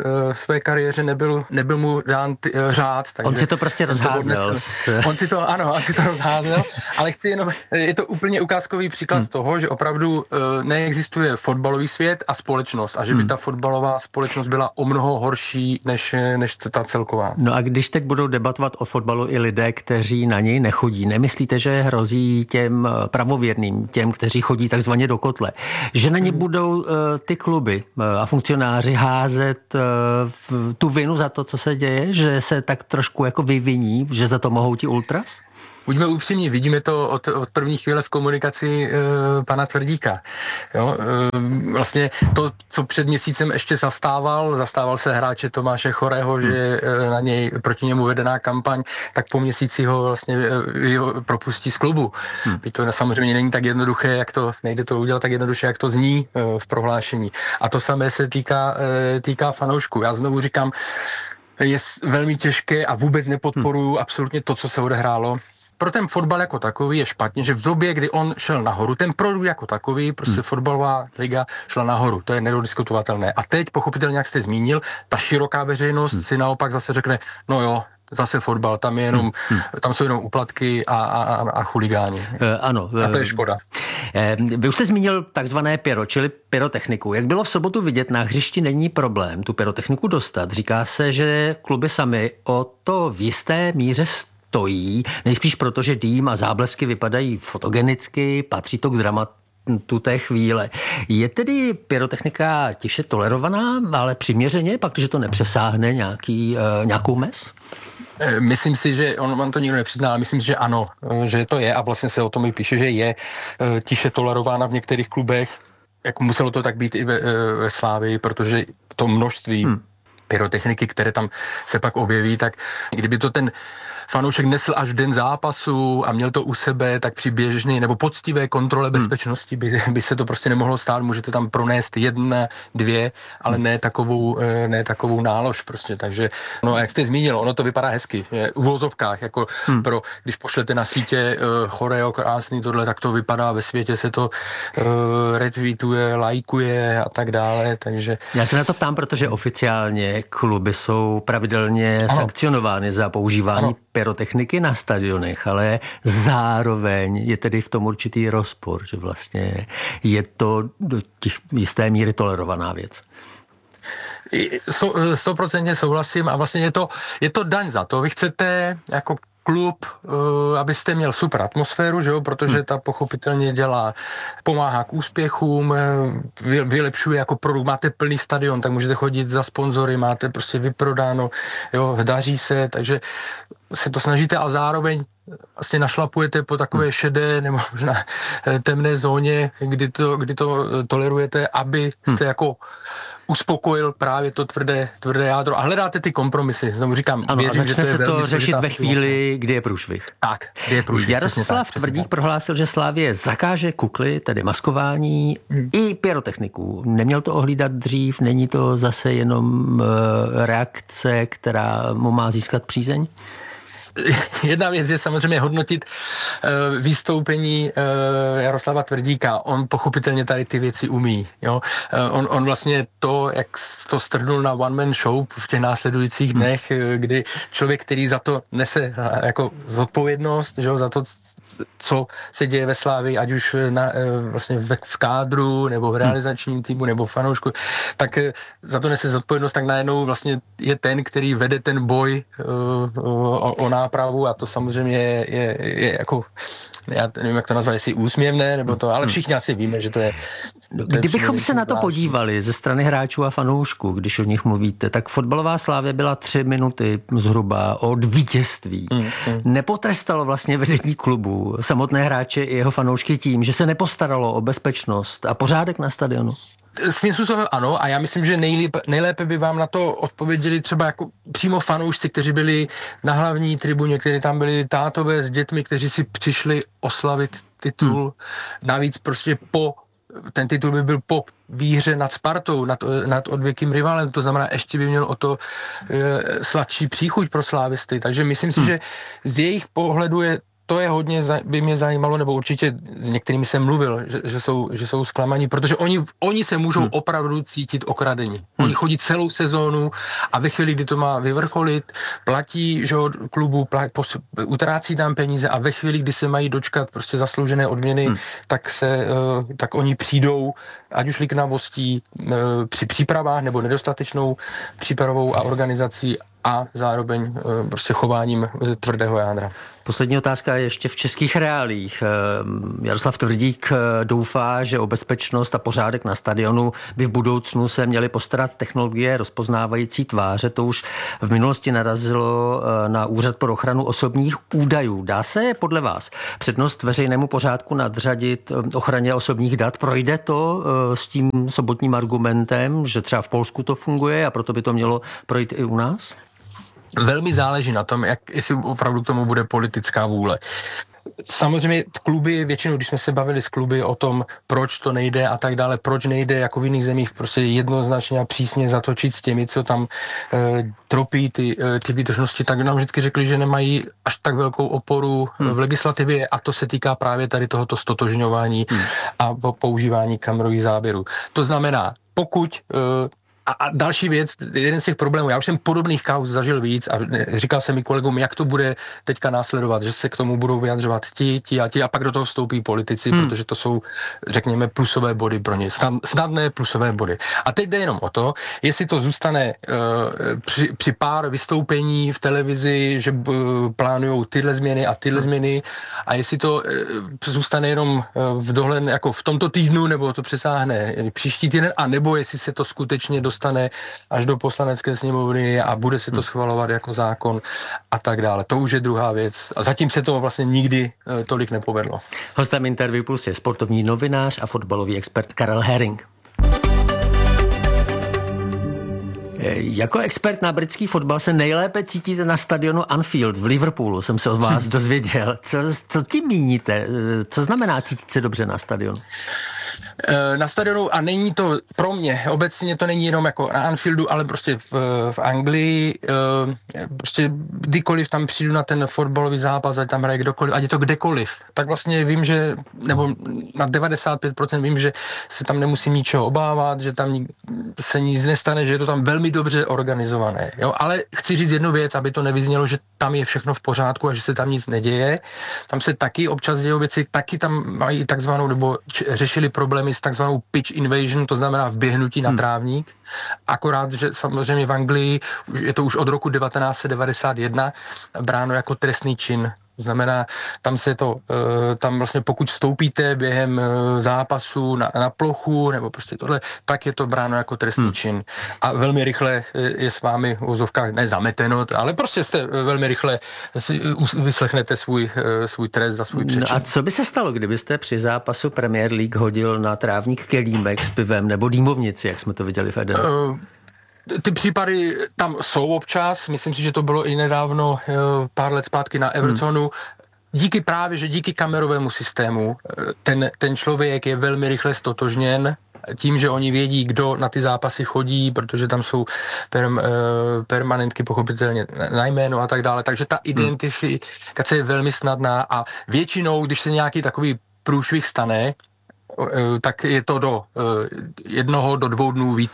své kariéře nebyl, nebyl mu dán ty, uh, řád. Takže on si to prostě rozházel. S... On si to, ano, on si to rozházel, ale chci jenom, je to úplně ukázkový příklad hmm. toho, že opravdu uh, neexistuje fotbalový svět a společnost a že by hmm. ta fotbalová společnost byla o mnoho horší než, než ta celková. No a když teď budou debatovat o fotbalu i lidé, kteří na něj nechodí, nemyslíte, že hrozí těm pravověrným, těm, kteří chodí takzvaně do kotle, že na ně hmm. budou uh, ty kluby uh, a funkcionáři házet uh, tu vinu za to, co se děje, že se tak trošku jako vyviní, že za to mohou ti ultras? Buďme upřímní, vidíme to od, od první chvíle v komunikaci e, pana Tvrdíka. Jo, e, vlastně to, co před měsícem ještě zastával, zastával se hráče Tomáše Chorého, hmm. že e, na něj, proti němu vedená kampaň, tak po měsíci ho vlastně e, ho propustí z klubu. Hmm. To samozřejmě není tak jednoduché, jak to, nejde to udělat tak jednoduše, jak to zní e, v prohlášení. A to samé se týká, e, týká fanoušků. Já znovu říkám, je velmi těžké a vůbec nepodporuju hmm. absolutně to, co se odehrálo. Pro ten fotbal jako takový je špatně, že v době, kdy on šel nahoru, ten produkt jako takový, prostě hmm. fotbalová liga šla nahoru, to je nediskutovatelné. A teď, pochopitelně, jak jste zmínil, ta široká veřejnost hmm. si naopak zase řekne, no jo, zase fotbal, tam je jenom, hmm. tam jsou jenom úplatky a, a, a chuligáni. E, ano. A to je škoda. E, vy už jste zmínil takzvané pyro, čili pyrotechniku. Jak bylo v sobotu vidět, na hřišti není problém tu pyrotechniku dostat. Říká se, že kluby sami o to v jisté míře stojí, nejspíš proto, že dým a záblesky vypadají fotogenicky, patří to k dramatu té chvíle. Je tedy pyrotechnika tiše tolerovaná, ale přiměřeně, pak, když to nepřesáhne nějaký, uh, nějakou mez? Myslím si, že on, on to nikdo nepřizná, ale myslím si, že ano, že to je a vlastně se o tom i píše, že je tiše tolerována v některých klubech. Jak muselo to tak být i ve, ve Slávii, protože to množství hmm. pyrotechniky, které tam se pak objeví, tak kdyby to ten fanoušek nesl až v den zápasu a měl to u sebe, tak při běžné nebo poctivé kontrole bezpečnosti by, by se to prostě nemohlo stát. Můžete tam pronést jedna, dvě, ale ne takovou, ne takovou nálož prostě. Takže, no jak jste zmínil, ono to vypadá hezky. Je, v uvozovkách, jako hmm. pro, když pošlete na sítě uh, choreo, krásný tohle, tak to vypadá, ve světě se to uh, retweetuje, lajkuje a tak dále, takže... Já se na to ptám, protože oficiálně kluby jsou pravidelně ano. sankcionovány za používání ano. pyrotechniky na stadionech, ale zároveň je tedy v tom určitý rozpor, že vlastně je to do těch jisté míry tolerovaná věc. Stoprocentně souhlasím a vlastně je to, je to daň za to. Vy chcete jako klub, abyste měl super atmosféru, že jo, protože ta pochopitelně dělá, pomáhá k úspěchům, vylepšuje jako produkt, máte plný stadion, tak můžete chodit za sponzory, máte prostě vyprodáno, jo, daří se, takže se to snažíte, ale zároveň vlastně našlapujete po takové šedé nebo možná temné zóně, kdy to, kdy to tolerujete, aby jste jako uspokojil právě to tvrdé, tvrdé jádro a hledáte ty kompromisy. Znovu říkám, ano, věřím, a začne že to se to řešit ve chvíli, situace. kdy je průšvih. Tak, kdy je průšvih. Jaroslav Tvrdík prohlásil, že Slavie zakáže kukly, tedy maskování, hmm. i pyrotechniku. Neměl to ohlídat dřív, není to zase jenom uh, reakce, která mu má získat přízeň? Jedna věc je samozřejmě hodnotit uh, vystoupení uh, Jaroslava Tvrdíka. On pochopitelně tady ty věci umí. Jo? Uh, on, on vlastně to, jak to strhnul na one man show v těch následujících dnech, hmm. kdy člověk, který za to nese uh, jako zodpovědnost, že jo, za to, co se děje ve Slávii, ať už na, uh, vlastně v, v kádru, nebo v realizačním týmu, nebo v fanoušku, tak uh, za to nese zodpovědnost, tak najednou vlastně je ten, který vede ten boj uh, o, o nápravu a to samozřejmě je, je, je jako, já nevím, jak to nazvat, jestli úsměvné, nebo to, ale všichni asi víme, že to je... No, kdybychom se na to podívali ze strany hráčů a fanoušků, když o nich mluvíte, tak fotbalová Slavia byla tři minuty zhruba od vítězství. Hmm, hmm. Nepotrestalo vlastně vedení klubu samotné hráče i jeho fanoušky tím, že se nepostaralo o bezpečnost a pořádek na stadionu? Svým způsobem ano a já myslím, že nejlépe, nejlépe by vám na to odpověděli třeba jako přímo fanoušci, kteří byli na hlavní tribuně, kteří tam byli tátové s dětmi, kteří si přišli oslavit titul. Hmm. Navíc prostě po ten titul by byl po výhře nad Spartou, nad, nad odvěkým rivalem, to znamená, ještě by měl o to e, sladší příchuť pro slávisty, takže myslím si, hmm. že z jejich pohledu je to je hodně, by mě zajímalo, nebo určitě s některými jsem mluvil, že, že, jsou, že jsou zklamaní, protože oni, oni se můžou hmm. opravdu cítit okradení. Hmm. Oni chodí celou sezónu a ve chvíli, kdy to má vyvrcholit, platí, že od klubu, platí, pos, utrácí tam peníze a ve chvíli, kdy se mají dočkat prostě zasloužené odměny, hmm. tak se, tak oni přijdou, ať už liknavostí při přípravách nebo nedostatečnou přípravou a organizací a zároveň prostě chováním tvrdého jádra. Poslední otázka je ještě v českých reálích. Jaroslav Tvrdík doufá, že o bezpečnost a pořádek na stadionu by v budoucnu se měly postarat technologie rozpoznávající tváře. To už v minulosti narazilo na Úřad pro ochranu osobních údajů. Dá se podle vás přednost veřejnému pořádku nadřadit ochraně osobních dat? Projde to s tím sobotním argumentem, že třeba v Polsku to funguje a proto by to mělo projít i u nás? Velmi záleží na tom, jak, jestli opravdu k tomu bude politická vůle. Samozřejmě kluby, většinou, když jsme se bavili s kluby o tom, proč to nejde a tak dále, proč nejde jako v jiných zemích prostě jednoznačně a přísně zatočit s těmi, co tam e, tropí ty, e, ty výtržnosti, tak nám vždycky řekli, že nemají až tak velkou oporu hmm. v legislativě a to se týká právě tady tohoto stotožňování hmm. a používání kamerových záběrů. To znamená, pokud e, A další věc, jeden z těch problémů, já už jsem podobných kauz zažil víc a říkal jsem mi kolegům, jak to bude teďka následovat, že se k tomu budou vyjadřovat ti, ti a ti a pak do toho vstoupí politici, hmm. protože to jsou, řekněme, plusové body pro ně, snadné plusové body. A teď jde jenom o to, jestli to zůstane uh, při, při pár vystoupení v televizi, že uh, plánujou tyhle změny a tyhle změny a jestli to uh, zůstane jenom uh, v dohled, jako v tomto týdnu, nebo to přesáhne příští týden, a nebo jestli se to skutečně dostane až do poslanecké sněmovny a bude se to schvalovat jako zákon a tak dále. To už je druhá věc. A zatím se to vlastně nikdy tolik nepovedlo. Hostem Interview Plus je sportovní novinář a fotbalový expert Karel Herring. Jako expert na britský fotbal se nejlépe cítíte na stadionu Anfield v Liverpoolu, jsem se od vás dozvěděl. Co, co tím míníte? Co znamená cítit se dobře na stadionu? Na stadionu, a není to pro mě, obecně to není jenom jako na Anfieldu, ale prostě v, v Anglii, prostě kdykoliv tam přijdu na ten fotbalový zápas, ať tam hraje kdokoliv, ať je to kdekoliv, tak vlastně vím, že, nebo na devadesát pět procent vím, že se tam nemusím ničeho obávat, že tam se nic nestane, že je to tam velmi dobře organizované. Jo? Ale chci říct jednu věc, aby to nevyznělo, že tam je všechno v pořádku a že se tam nic neděje. Tam se taky občas dějou věci, taky tam mají takzvanou, nebo řešili problémy s takzvanou pitch invasion, to znamená vběhnutí na trávník. Akorát, že samozřejmě v Anglii je to už od roku devatenáct set devadesát jedna bráno jako trestný čin. To znamená, tam se to, tam vlastně pokud vstoupíte během zápasu na, na plochu nebo prostě tohle, tak je to bráno jako trestný hmm. čin. A velmi rychle je s vámi v uvozovkách nezameteno, ale prostě jste velmi rychle si vyslechnete svůj, svůj trest za svůj přečin. No a co by se stalo, kdybyste při zápasu Premier League hodil na trávník kelímek s pivem nebo dýmovnici, jak jsme to viděli v Edenu? Uh, Ty případy tam jsou občas, myslím si, že to bylo i nedávno, pár let zpátky na Evertonu. Hmm. Díky právě, že díky kamerovému systému ten, ten člověk je velmi rychle stotožněn tím, že oni vědí, kdo na ty zápasy chodí, protože tam jsou per, permanentky pochopitelně na jméno a tak dále. Takže ta identifikace je velmi snadná a většinou, když se nějaký takový průšvih stane, tak je to do jednoho, do dvou dnů víte,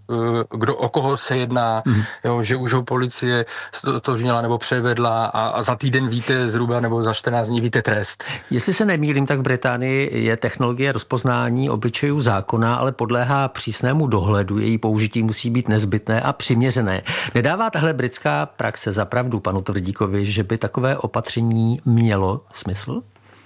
kdo, o koho se jedná, mm. jo, že už ho policie stotožnila nebo převedla a, a za týden víte zhruba nebo za čtrnáct dní víte trest. Jestli se nemýlím, tak v Británii je technologie rozpoznání obličejů zákona, ale podléhá přísnému dohledu. Její použití musí být nezbytné a přiměřené. Nedává tahle britská praxe za pravdu panu Tvrdíkovi, že by takové opatření mělo smysl?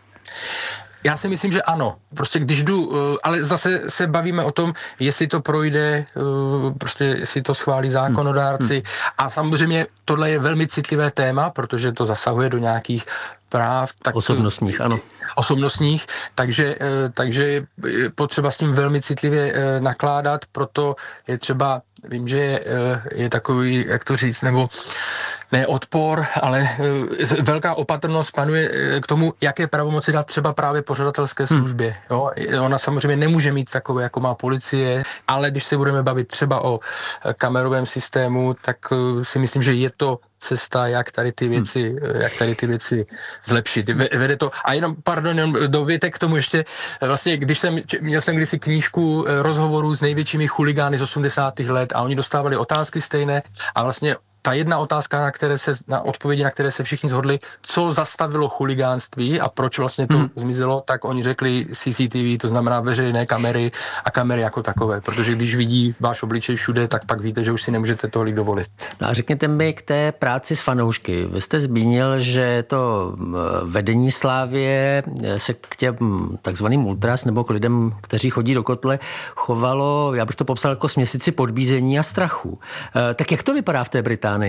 Já si myslím, že ano. Prostě když jdu, ale zase se bavíme o tom, jestli to projde, prostě jestli to schválí zákonodárci. Hmm. A samozřejmě tohle je velmi citlivé téma, protože to zasahuje do nějakých práv. Tak osobnostních, ano. Osobnostních, takže, takže je potřeba s tím velmi citlivě nakládat, proto je třeba, vím, že je, je takový, jak to říct, nebo ne odpor, ale velká opatrnost panuje k tomu, jaké pravomoci dát třeba právě pořadatelské službě. Jo? Ona samozřejmě nemůže mít takové, jako má policie, ale když se budeme bavit třeba o kamerovém systému, tak si myslím, že je to cesta, jak tady ty věci, hmm. jak tady ty věci zlepšit. Vede to, a jenom, pardon, jenom dovětek k tomu ještě, vlastně, když jsem, měl jsem kdysi knížku rozhovorů s největšími chuligány z osmdesátých let a oni dostávali otázky stejné a vlastně ta jedna otázka, na které se, na odpovědi, na které se všichni shodli, co zastavilo chuligánství a proč vlastně to hmm. zmizelo, tak oni řekli C C T V, to znamená veřejné kamery a kamery jako takové, protože když vidí váš obličej všude, tak pak víte, že už si nemůžete tolik dovolit. No a řekněte mi k té práci s fanoušky. Vy jste zmínil, že to vedení Slávie se k těm takzvaným ultras nebo k lidem, kteří chodí do kotle, chovalo, já bych to popsal jako směsici podbízení a strachu. Tak jak to vypadá v té Británii?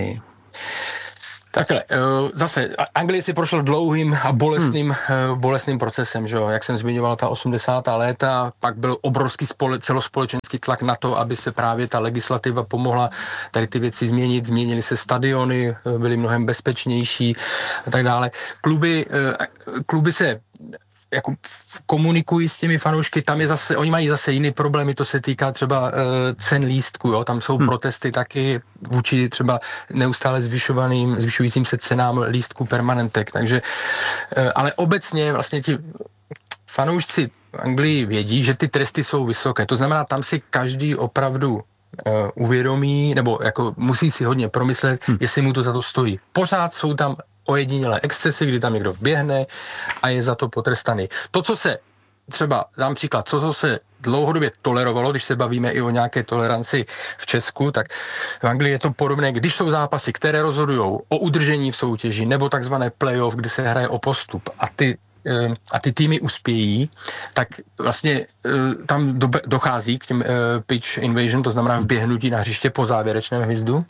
Takhle, zase Anglie si prošla dlouhým a bolestným, hmm. bolestným procesem, že jo? Jak jsem zmiňoval, ta osmdesátá léta, pak byl obrovský spole, celospolečenský tlak na to, aby se právě ta legislativa pomohla tady ty věci změnit, změnily se stadiony, byly mnohem bezpečnější a tak dále. Kluby, kluby se jako komunikují s těmi fanoušky, tam je zase, oni mají zase jiný problémy, to se týká třeba uh, cen lístku, jo, tam jsou hmm. protesty taky vůči třeba neustále zvyšovaným, zvyšujícím se cenám lístku permanentek, takže, uh, ale obecně vlastně ti fanoušci v Anglii vědí, že ty tresty jsou vysoké, to znamená, tam si každý opravdu uh, uvědomí, nebo jako musí si hodně promyslet, hmm. jestli mu to za to stojí. Pořád jsou tam ojedinělé excesy, kdy tam někdo vběhne a je za to potrestaný. To, co se třeba, dám příklad, co, co se dlouhodobě tolerovalo, když se bavíme i o nějaké toleranci v Česku, tak v Anglii je to podobné, když jsou zápasy, které rozhodují o udržení v soutěži nebo takzvané playoff, kdy se hraje o postup a ty a ty týmy uspějí, tak vlastně tam dochází k těm pitch invasion, to znamená vběhnutí na hřiště po závěrečném hvizdu.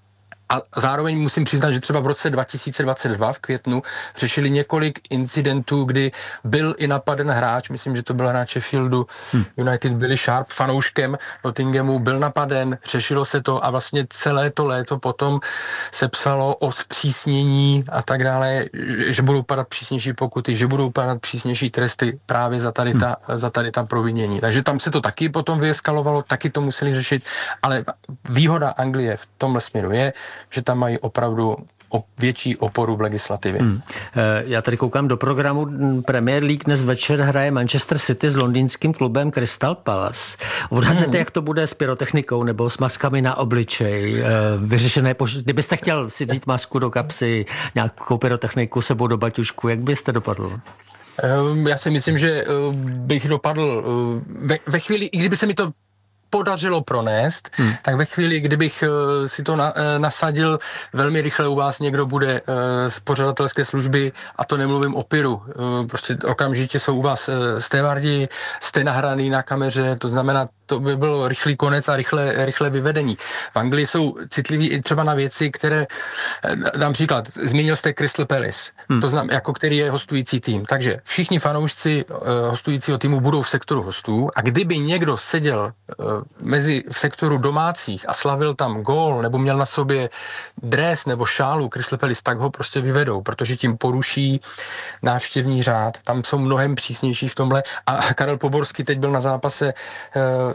A zároveň musím přiznat, že třeba v roce dva tisíce dvacet dva v květnu řešili několik incidentů, kdy byl i napaden hráč, myslím, že to byl hráč Sheffieldu hmm. United, Billy Sharp, fanouškem Nottinghamu, byl napaden, řešilo se to a vlastně celé to léto potom se psalo o zpřísnění a tak dále, že budou padat přísnější pokuty, že budou padat přísnější tresty právě za tady ta, hmm. za tady ta provinění. Takže tam se to taky potom vyeskalovalo, taky to museli řešit, ale výhoda Anglie v tomhle směru je, že tam mají opravdu o větší oporu v legislativě. Hmm. Já tady koukám do programu Premier League. Dnes večer hraje Manchester City s londýnským klubem Crystal Palace. Odhadnete, hmm. jak to bude s pyrotechnikou nebo s maskami na obličej? Vyřešené, pož- kdybyste chtěl si vzít masku do kapsy, nějakou pyrotechniku sebou do baťušku, jak byste dopadl? Já si myslím, že bych dopadl ve, ve chvíli, i kdyby se mi to podařilo pronést, hmm. tak ve chvíli, kdybych uh, si to na, uh, nasadil, velmi rychle u vás někdo bude uh, z pořadatelské služby, a to nemluvím o pyru. Uh, prostě okamžitě jsou u vás uh, stevardi, jste nahraný na kameře, to znamená, to by byl rychlý konec a rychle, rychle vyvedení. V Anglii jsou citliví i třeba na věci, které, dám příklad, zmínil jste Crystal Palace, hmm. to znamená, jako který je hostující tým. Takže všichni fanoušci uh, hostujícího týmu budou v sektoru hostů a kdyby někdo seděl uh, mezi v sektoru domácích a slavil tam gól nebo měl na sobě dres nebo šálu Crystal Palace, tak ho prostě vyvedou, protože tím poruší návštěvní řád. Tam jsou mnohem přísnější v tomhle a Karel Poborský teď byl na zápase uh,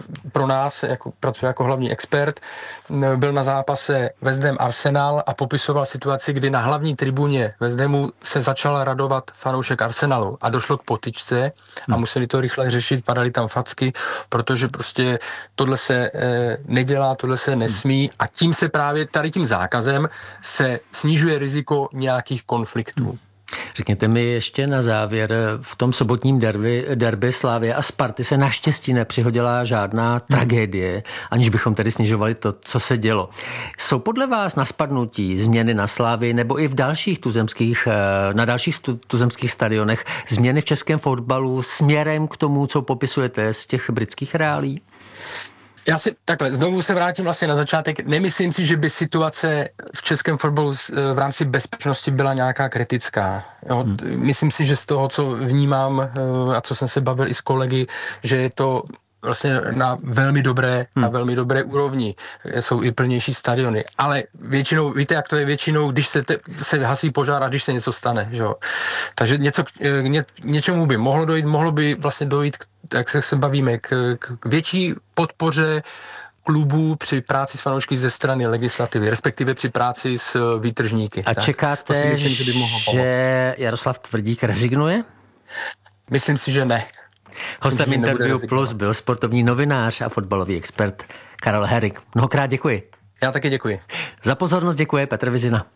pro nás, jako, pracuje jako hlavní expert, byl na zápase West Ham Arsenal a popisoval situaci, kdy na hlavní tribuně West Hamu se začal radovat fanoušek Arsenalu a došlo k potyčce a museli to rychle řešit, padaly tam facky, protože prostě tohle se e, nedělá, tohle se nesmí a tím se právě tady tím zákazem se snižuje riziko nějakých konfliktů. Řekněte mi ještě na závěr, v tom sobotním derby, derby Slavie a Sparty se naštěstí nepřihodila žádná tragédie, aniž bychom tedy snižovali to, co se dělo. Jsou podle vás na spadnutí změny na Slavii nebo i v dalších tuzemských, na dalších tuzemských stadionech změny v českém fotbalu směrem k tomu, co popisujete z těch britských reálí? Já si takhle, znovu se vrátím vlastně na začátek. Nemyslím si, že by situace v českém fotbalu v rámci bezpečnosti byla nějaká kritická. Jo? Hmm. Myslím si, že z toho, co vnímám a co jsem se bavil i s kolegy, že je to vlastně na velmi dobré, hmm. na velmi dobré úrovni. Jsou i plnější stadiony. Ale většinou, víte, jak to je většinou, když se, te, se hasí požár a když se něco stane. Že? Takže něco, ně, něčemu by mohlo dojít, mohlo by vlastně dojít, jak se, se bavíme, k, k větší podpoře klubů při práci s fanoušky ze strany legislativy, respektive při práci s výtržníky. A tak, čekáte, myslím, že, by mohlo že Jaroslav Tvrdík rezignuje? Myslím si, že ne. Hostem Interview Plus byl sportovní novinář a fotbalový expert Karel Herrik. Mnohokrát děkuji. Já taky děkuji. Za pozornost děkuje Petr Vizina.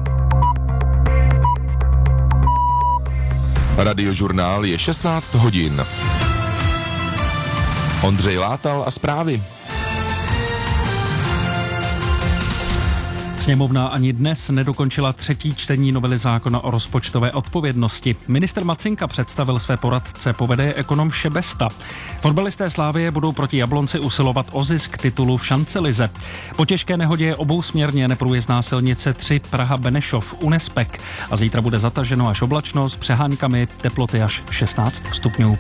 Radiožurnál je šestnáct hodin. Ondřej Látal a zprávy. Sněmovna ani dnes nedokončila třetí čtení novely zákona o rozpočtové odpovědnosti. Ministr Macinka představil své poradce, povede ekonom Šebesta. Fotbalisté Slávie budou proti Jablonci usilovat o zisk titulu v šancelize. Po těžké nehodě je obousměrně neprůjezdná silnice tři Praha-Benešov u Nespek a zítra bude zataženo až oblačno s přeháňkami, teploty až šestnáct stupňů.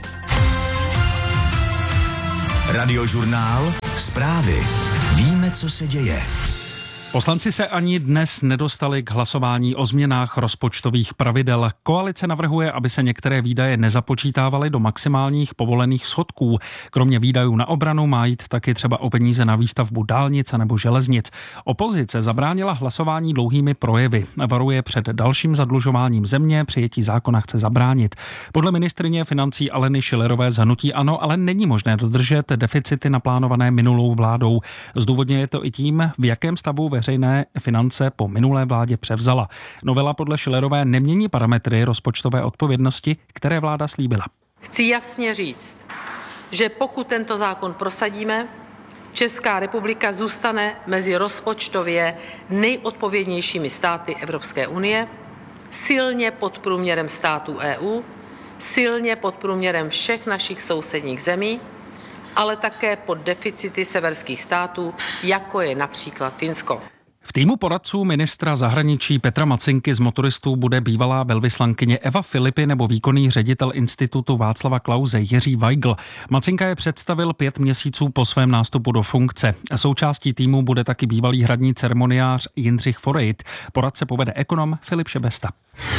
Radiožurnál, zprávy. Víme, co se děje. Poslanci se ani dnes nedostali k hlasování o změnách rozpočtových pravidel. Koalice navrhuje, aby se některé výdaje nezapočítávaly do maximálních povolených schodků. Kromě výdajů na obranu má jít taky třeba o peníze na výstavbu dálnic nebo železnic. Opozice zabránila hlasování dlouhými projevy. Varuje před dalším zadlužováním země, přijetí zákona chce zabránit. Podle ministryně financí Aleny Schillerové z hnutí ANO ale není možné dodržet deficity naplánované minulou vládou. Zdůvodně je to i tím, v jakém stavu veřejné finance po minulé vládě převzala. Novela podle Schillerové nemění parametry rozpočtové odpovědnosti, které vláda slíbila. Chci jasně říct, že pokud tento zákon prosadíme, Česká republika zůstane mezi rozpočtově nejodpovědnějšími státy Evropské unie, silně pod průměrem států E U, silně pod průměrem všech našich sousedních zemí, ale také pod deficity severských států, jako je například Finsko. V týmu poradců ministra zahraničí Petra Macinky z motoristů bude bývalá velvyslankyně Eva Filipy nebo výkonný ředitel Institutu Václava Klause Jiří Weigl. Macinka je představil pět měsíců po svém nástupu do funkce. Součástí týmu bude taky bývalý hradní ceremoniář Jindřich Forejt. Poradce povede ekonom Filip Šebesta.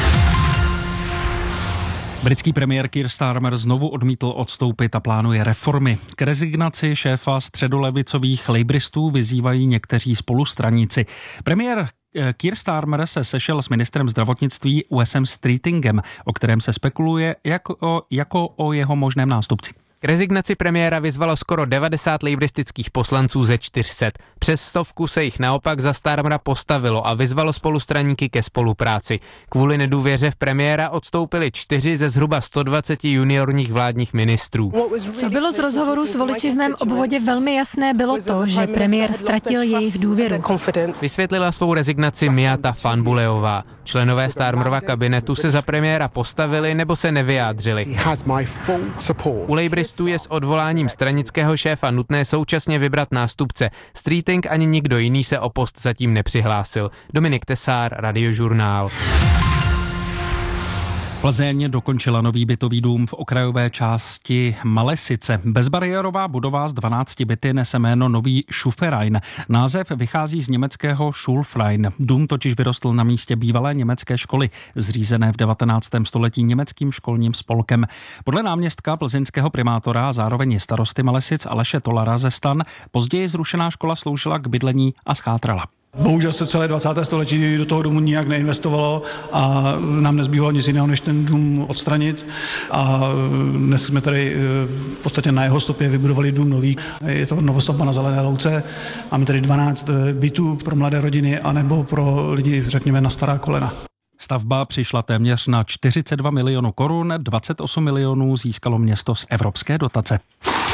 Britský premiér Keir Starmer znovu odmítl odstoupit a plánuje reformy. K rezignaci šéfa středolevicových labouristů vyzývají někteří spolustraníci. Premiér Keir Starmer se sešel s ministrem zdravotnictví Wesem Streetingem, o kterém se spekuluje jako, jako o jeho možném nástupci. K rezignaci premiéra vyzvalo skoro devadesát labouristických poslanců ze čtyř set. Přes stovku se jich naopak za Starmera postavilo a vyzvalo spolustraníky ke spolupráci. Kvůli nedůvěře v premiéra odstoupili čtyři ze zhruba sto dvacet juniorních vládních ministrů. Co bylo z rozhovoru s voliči v mém obvodě velmi jasné, bylo to, že premiér ztratil jejich důvěru. Vysvětlila svou rezignaci Miata Fanbuleová. Členové Starmerova kabinetu se za premiéra postavili nebo se nevyjádřili. U labouristů je s odvoláním stranického šéfa nutné současně vybrat nástupce. Streeting ani nikdo jiný se o post zatím nepřihlásil. Dominik Tesár, Radiožurnál. Plzeň dokončila nový bytový dům v okrajové části Malesice. Bezbariérová budova z dvanácti byty nese jméno Nový Schuferain. Název vychází z německého Schulfrein. Dům totiž vyrostl na místě bývalé německé školy, zřízené v devatenáctém století německým školním spolkem. Podle náměstka plzeňského primátora a zároveň starosty Malesic Aleše Tolara ze Stan později zrušená škola sloužila k bydlení a schátrala. Bohužel se celé dvacáté století do toho domu nijak neinvestovalo a nám nezbývalo nic jiného, než ten dům odstranit. A dnes jsme tady v podstatě na jeho stopě vybudovali dům nový. Je to novostavba na Zelené louce. Máme tady dvanáct bytů pro mladé rodiny anebo pro lidi, řekněme, na stará kolena. Stavba přišla téměř na čtyřicet dva milionů korun, dvacet osm milionů získalo město z evropské dotace.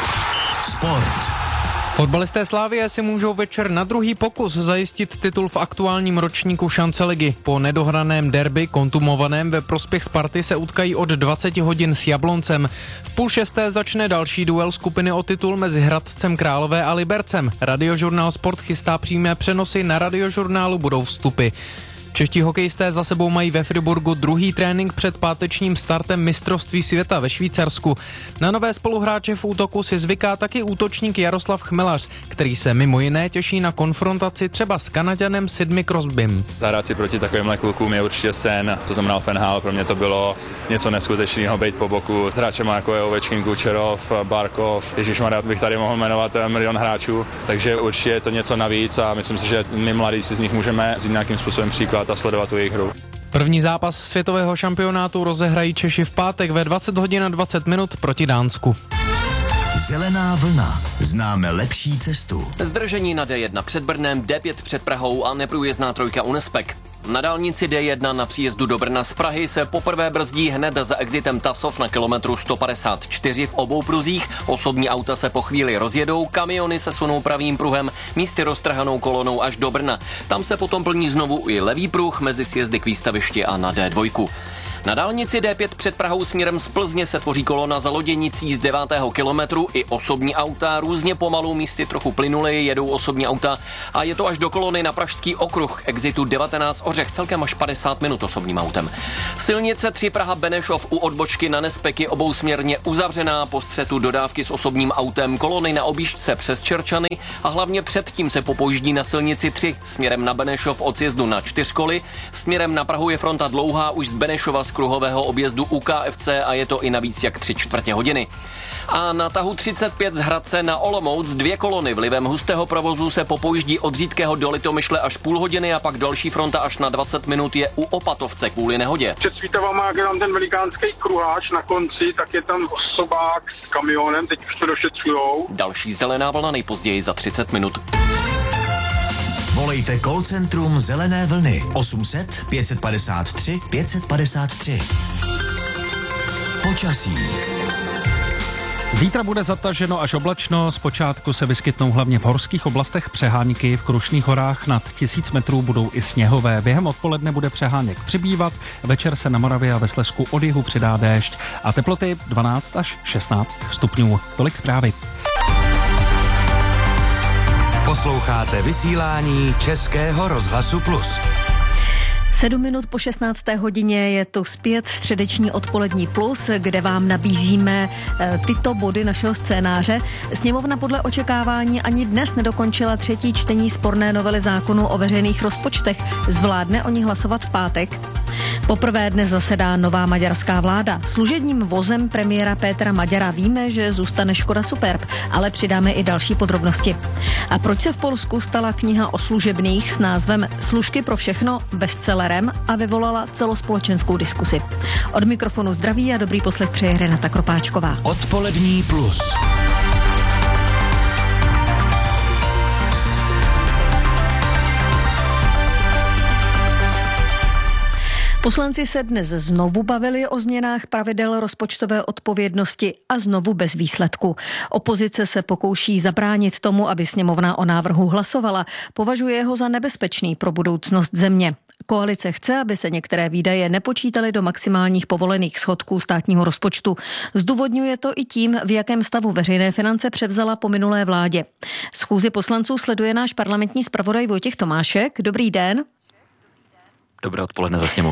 Sport. Fotbalisté Slavie si můžou večer na druhý pokus zajistit titul v aktuálním ročníku šance ligy. Po nedohraném derby kontumovaném ve prospěch Sparty se utkají od dvacet hodin s Jabloncem. V půl šesté začne další duel skupiny o titul mezi Hradcem Králové a Libercem. Radiožurnál Sport chystá přímé přenosy, na Radiožurnálu budou vstupy. Čeští hokejisté za sebou mají ve Friburgu druhý trénink před pátečním startem mistrovství světa ve Švýcarsku. Na nové spoluhráče v útoku si zvyká taky útočník Jaroslav Chmelař, který se mimo jiné těší na konfrontaci třeba s Kanaďanem Sidney Crosbym. Zahrát si proti takovýmhle klukům je určitě sen. To znamená Fenhal, pro mě to bylo něco neskutečného, být po boku. Hráčema jako je Ovečkin, Kučerov, Barkov, ježišmarja, bych tady mohl jmenovat milion hráčů, takže určitě je to něco navíc a myslím si, že my mladí si z nich můžeme vzít nějakým způsobem příklad a sledovat tu jejich hru. První zápas světového šampionátu rozehrají Češi v pátek ve dvacet hodin a dvacet minut proti Dánsku. Zelená vlna. Známe lepší cestu. Zdržení na D jedna před Brnem, D pět před Prahou a neprůjezdná trojka u Nespek. Na dálnici D jedna na příjezdu do Brna z Prahy se poprvé brzdí hned za exitem Tasov na kilometru sto padesát čtyři v obou pruzích. Osobní auta se po chvíli rozjedou, kamiony se sunou pravým pruhem, místy roztrhanou kolonou až do Brna. Tam se potom plní znovu i levý pruh mezi sjezdy k výstavišti a na D dva. Na dálnici D pět před Prahou směrem z Plzně se tvoří kolona za loděnicí z devátého kilometru. I osobní auta různě pomalu, místy trochu plynule jedou osobní auta a je to až do kolony na Pražský okruh exitu devatenáct Ořech, celkem až padesát minut osobním autem. Silnice tři Praha Benešov u odbočky na Nespeky obousměrně uzavřená po střetu dodávky s osobním autem, kolony na objížďce přes Čerčany a hlavně předtím se popojíždí na silnici tři směrem na Benešov od sjezdu na Čtyřkoly. Směrem na Prahu je fronta dlouhá už z Benešova z kruhového objezdu u K F C a je to i navíc jak tři čtvrtě hodiny. A na tahu třicet pět z Hradce na Olomouc dvě kolony vlivem hustého provozu se popojíždí od Řídkého do Litomyšle až půl hodiny a pak další fronta až na dvacet minut je u Opatovce kvůli nehodě. Před Svítavama, jak je tam ten velikánský kruháč na konci, tak je tam osobák s kamionem, teď už to došetřujou. Další zelená vlna nejpozději za třicet minut. Volejte call centrum Zelené vlny osm set pět padesát tři pět padesát tři. Počasí. Zítra bude zataženo až oblačno, zpočátku se vyskytnou hlavně v horských oblastech přehánky, v Krušných horách nad tisíc metrů budou i sněhové. Během odpoledne bude přeháněk přibývat, večer se na Moravě a ve Slezsku od jihu přidá déšť a teploty dvanáct až šestnáct stupňů. Tolik zprávy. Posloucháte vysílání Českého rozhlasu Plus. Sedm minut po šestnácté hodině je tu zpět středeční odpolední Plus, kde vám nabízíme tyto body našeho scénáře. Sněmovna podle očekávání ani dnes nedokončila třetí čtení sporné novely zákonu o veřejných rozpočtech. Zvládne o ní hlasovat v pátek? Poprvé dnes zasedá nová maďarská vláda. Služebním vozem premiéra Pétra Maďara víme, že zůstane Škoda Superb, ale přidáme i další podrobnosti. A proč se v Polsku stala kniha o služebných s názvem Služky pro všechno bestsellerem a vyvolala celospolečenskou diskusi? Od mikrofonu zdraví a dobrý poslech přeje Renata Kropáčková. Odpolední Plus. Poslanci se dnes znovu bavili o změnách pravidel rozpočtové odpovědnosti a znovu bez výsledku. Opozice se pokouší zabránit tomu, aby sněmovna o návrhu hlasovala. Považuje ho za nebezpečný pro budoucnost země. Koalice chce, aby se některé výdaje nepočítaly do maximálních povolených schodků státního rozpočtu. Zdůvodňuje to i tím, v jakém stavu veřejné finance převzala po minulé vládě. Schůzi poslanců sleduje náš parlamentní zpravodaj Vojtěch Tomášek. Dobrý den. Dobré odpoledne ze sněmovny.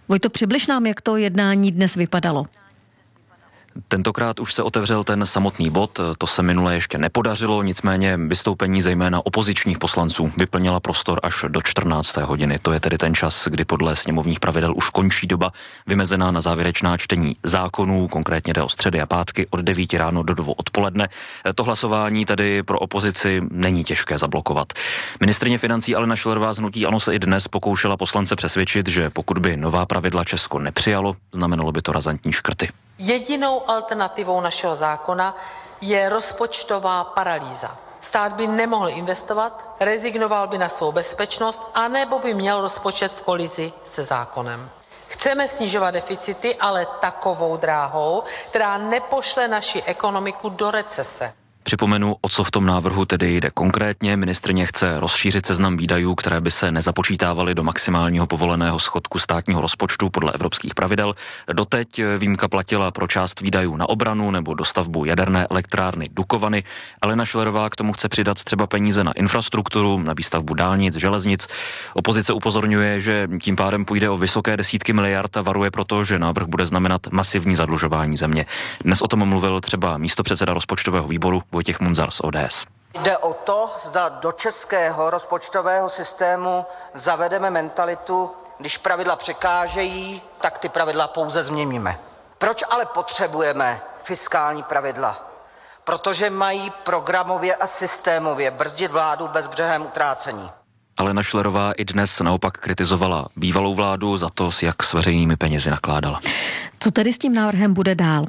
Vojto, přibliž nám, jak to jednání dnes vypadalo. Tentokrát už se otevřel ten samotný bod, to se minule ještě nepodařilo, nicméně vystoupení zejména opozičních poslanců vyplnila prostor až do čtrnácté hodiny. To je tedy ten čas, kdy podle sněmovních pravidel už končí doba vymezená na závěrečná čtení zákonů, konkrétně jde o středy a pátky od devíti ráno do dvou odpoledne. To hlasování tedy pro opozici není těžké zablokovat. Ministryně financí Alena Schillerová z hnutí ANO se i dnes pokoušela poslance přesvědčit, že pokud by nová pravidla Česko nepřijalo, znamenalo by to razantní škrty. Jedinou alternativou našeho zákona je rozpočtová paralýza. Stát by nemohl investovat, rezignoval by na svou bezpečnost, anebo by měl rozpočet v kolizi se zákonem. Chceme snižovat deficity, ale takovou dráhou, která nepošle naši ekonomiku do recese. Připomenu, o co v tom návrhu tedy jde konkrétně. Ministryně chce rozšířit seznam výdajů, které by se nezapočítávaly do maximálního povoleného schodku státního rozpočtu podle evropských pravidel. Doteď výjimka platila pro část výdajů na obranu nebo dostavbu jaderné elektrárny Dukovany. Alena Schillerová k tomu chce přidat třeba peníze na infrastrukturu, na výstavbu dálnic, železnic. Opozice upozorňuje, že tím pádem půjde o vysoké desítky miliard a varuje proto, že návrh bude znamenat masivní zadlužování země. Dnes o tom mluvil třeba místopředseda rozpočtového výboru Vojtěch Munzar z O D S. Jde o to, zda do českého rozpočtového systému zavedeme mentalitu, když pravidla překážejí, tak ty pravidla pouze změníme. Proč ale potřebujeme fiskální pravidla? Protože mají programově a systémově brzdit vládu bezbřehém utrácení. Alena Schillerová i dnes naopak kritizovala bývalou vládu za to, jak s veřejnými penězi nakládala. Co tedy s tím návrhem bude dál?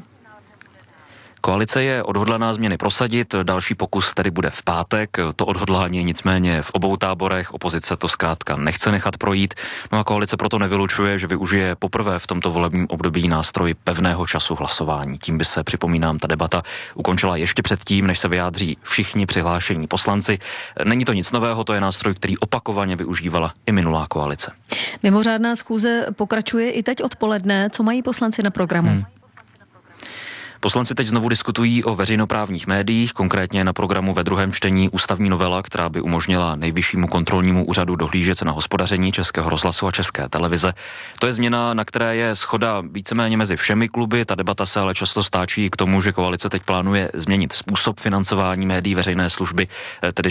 Koalice je odhodlaná změny prosadit, další pokus tedy bude v pátek, to odhodlání je nicméně v obou táborech, opozice to zkrátka nechce nechat projít, no a koalice proto nevylučuje, že využije poprvé v tomto volebním období nástroj pevného času hlasování. Tím by se, připomínám, ta debata ukončila ještě předtím, než se vyjádří všichni přihlášení poslanci. Není to nic nového, to je nástroj, který opakovaně využívala i minulá koalice. Mimořádná schůze pokračuje i teď odpoledne, co mají poslanci na programu? Hmm. Poslanci teď znovu diskutují o veřejnoprávních médiích, konkrétně na programu ve druhém čtení ústavní novela, která by umožnila Nejvyššímu kontrolnímu úřadu dohlížet na hospodaření Českého rozhlasu a České televize. To je změna, na které je shoda víceméně mezi všemi kluby. Ta debata se ale často stáčí k tomu, že koalice teď plánuje změnit způsob financování médií veřejné služby, tedy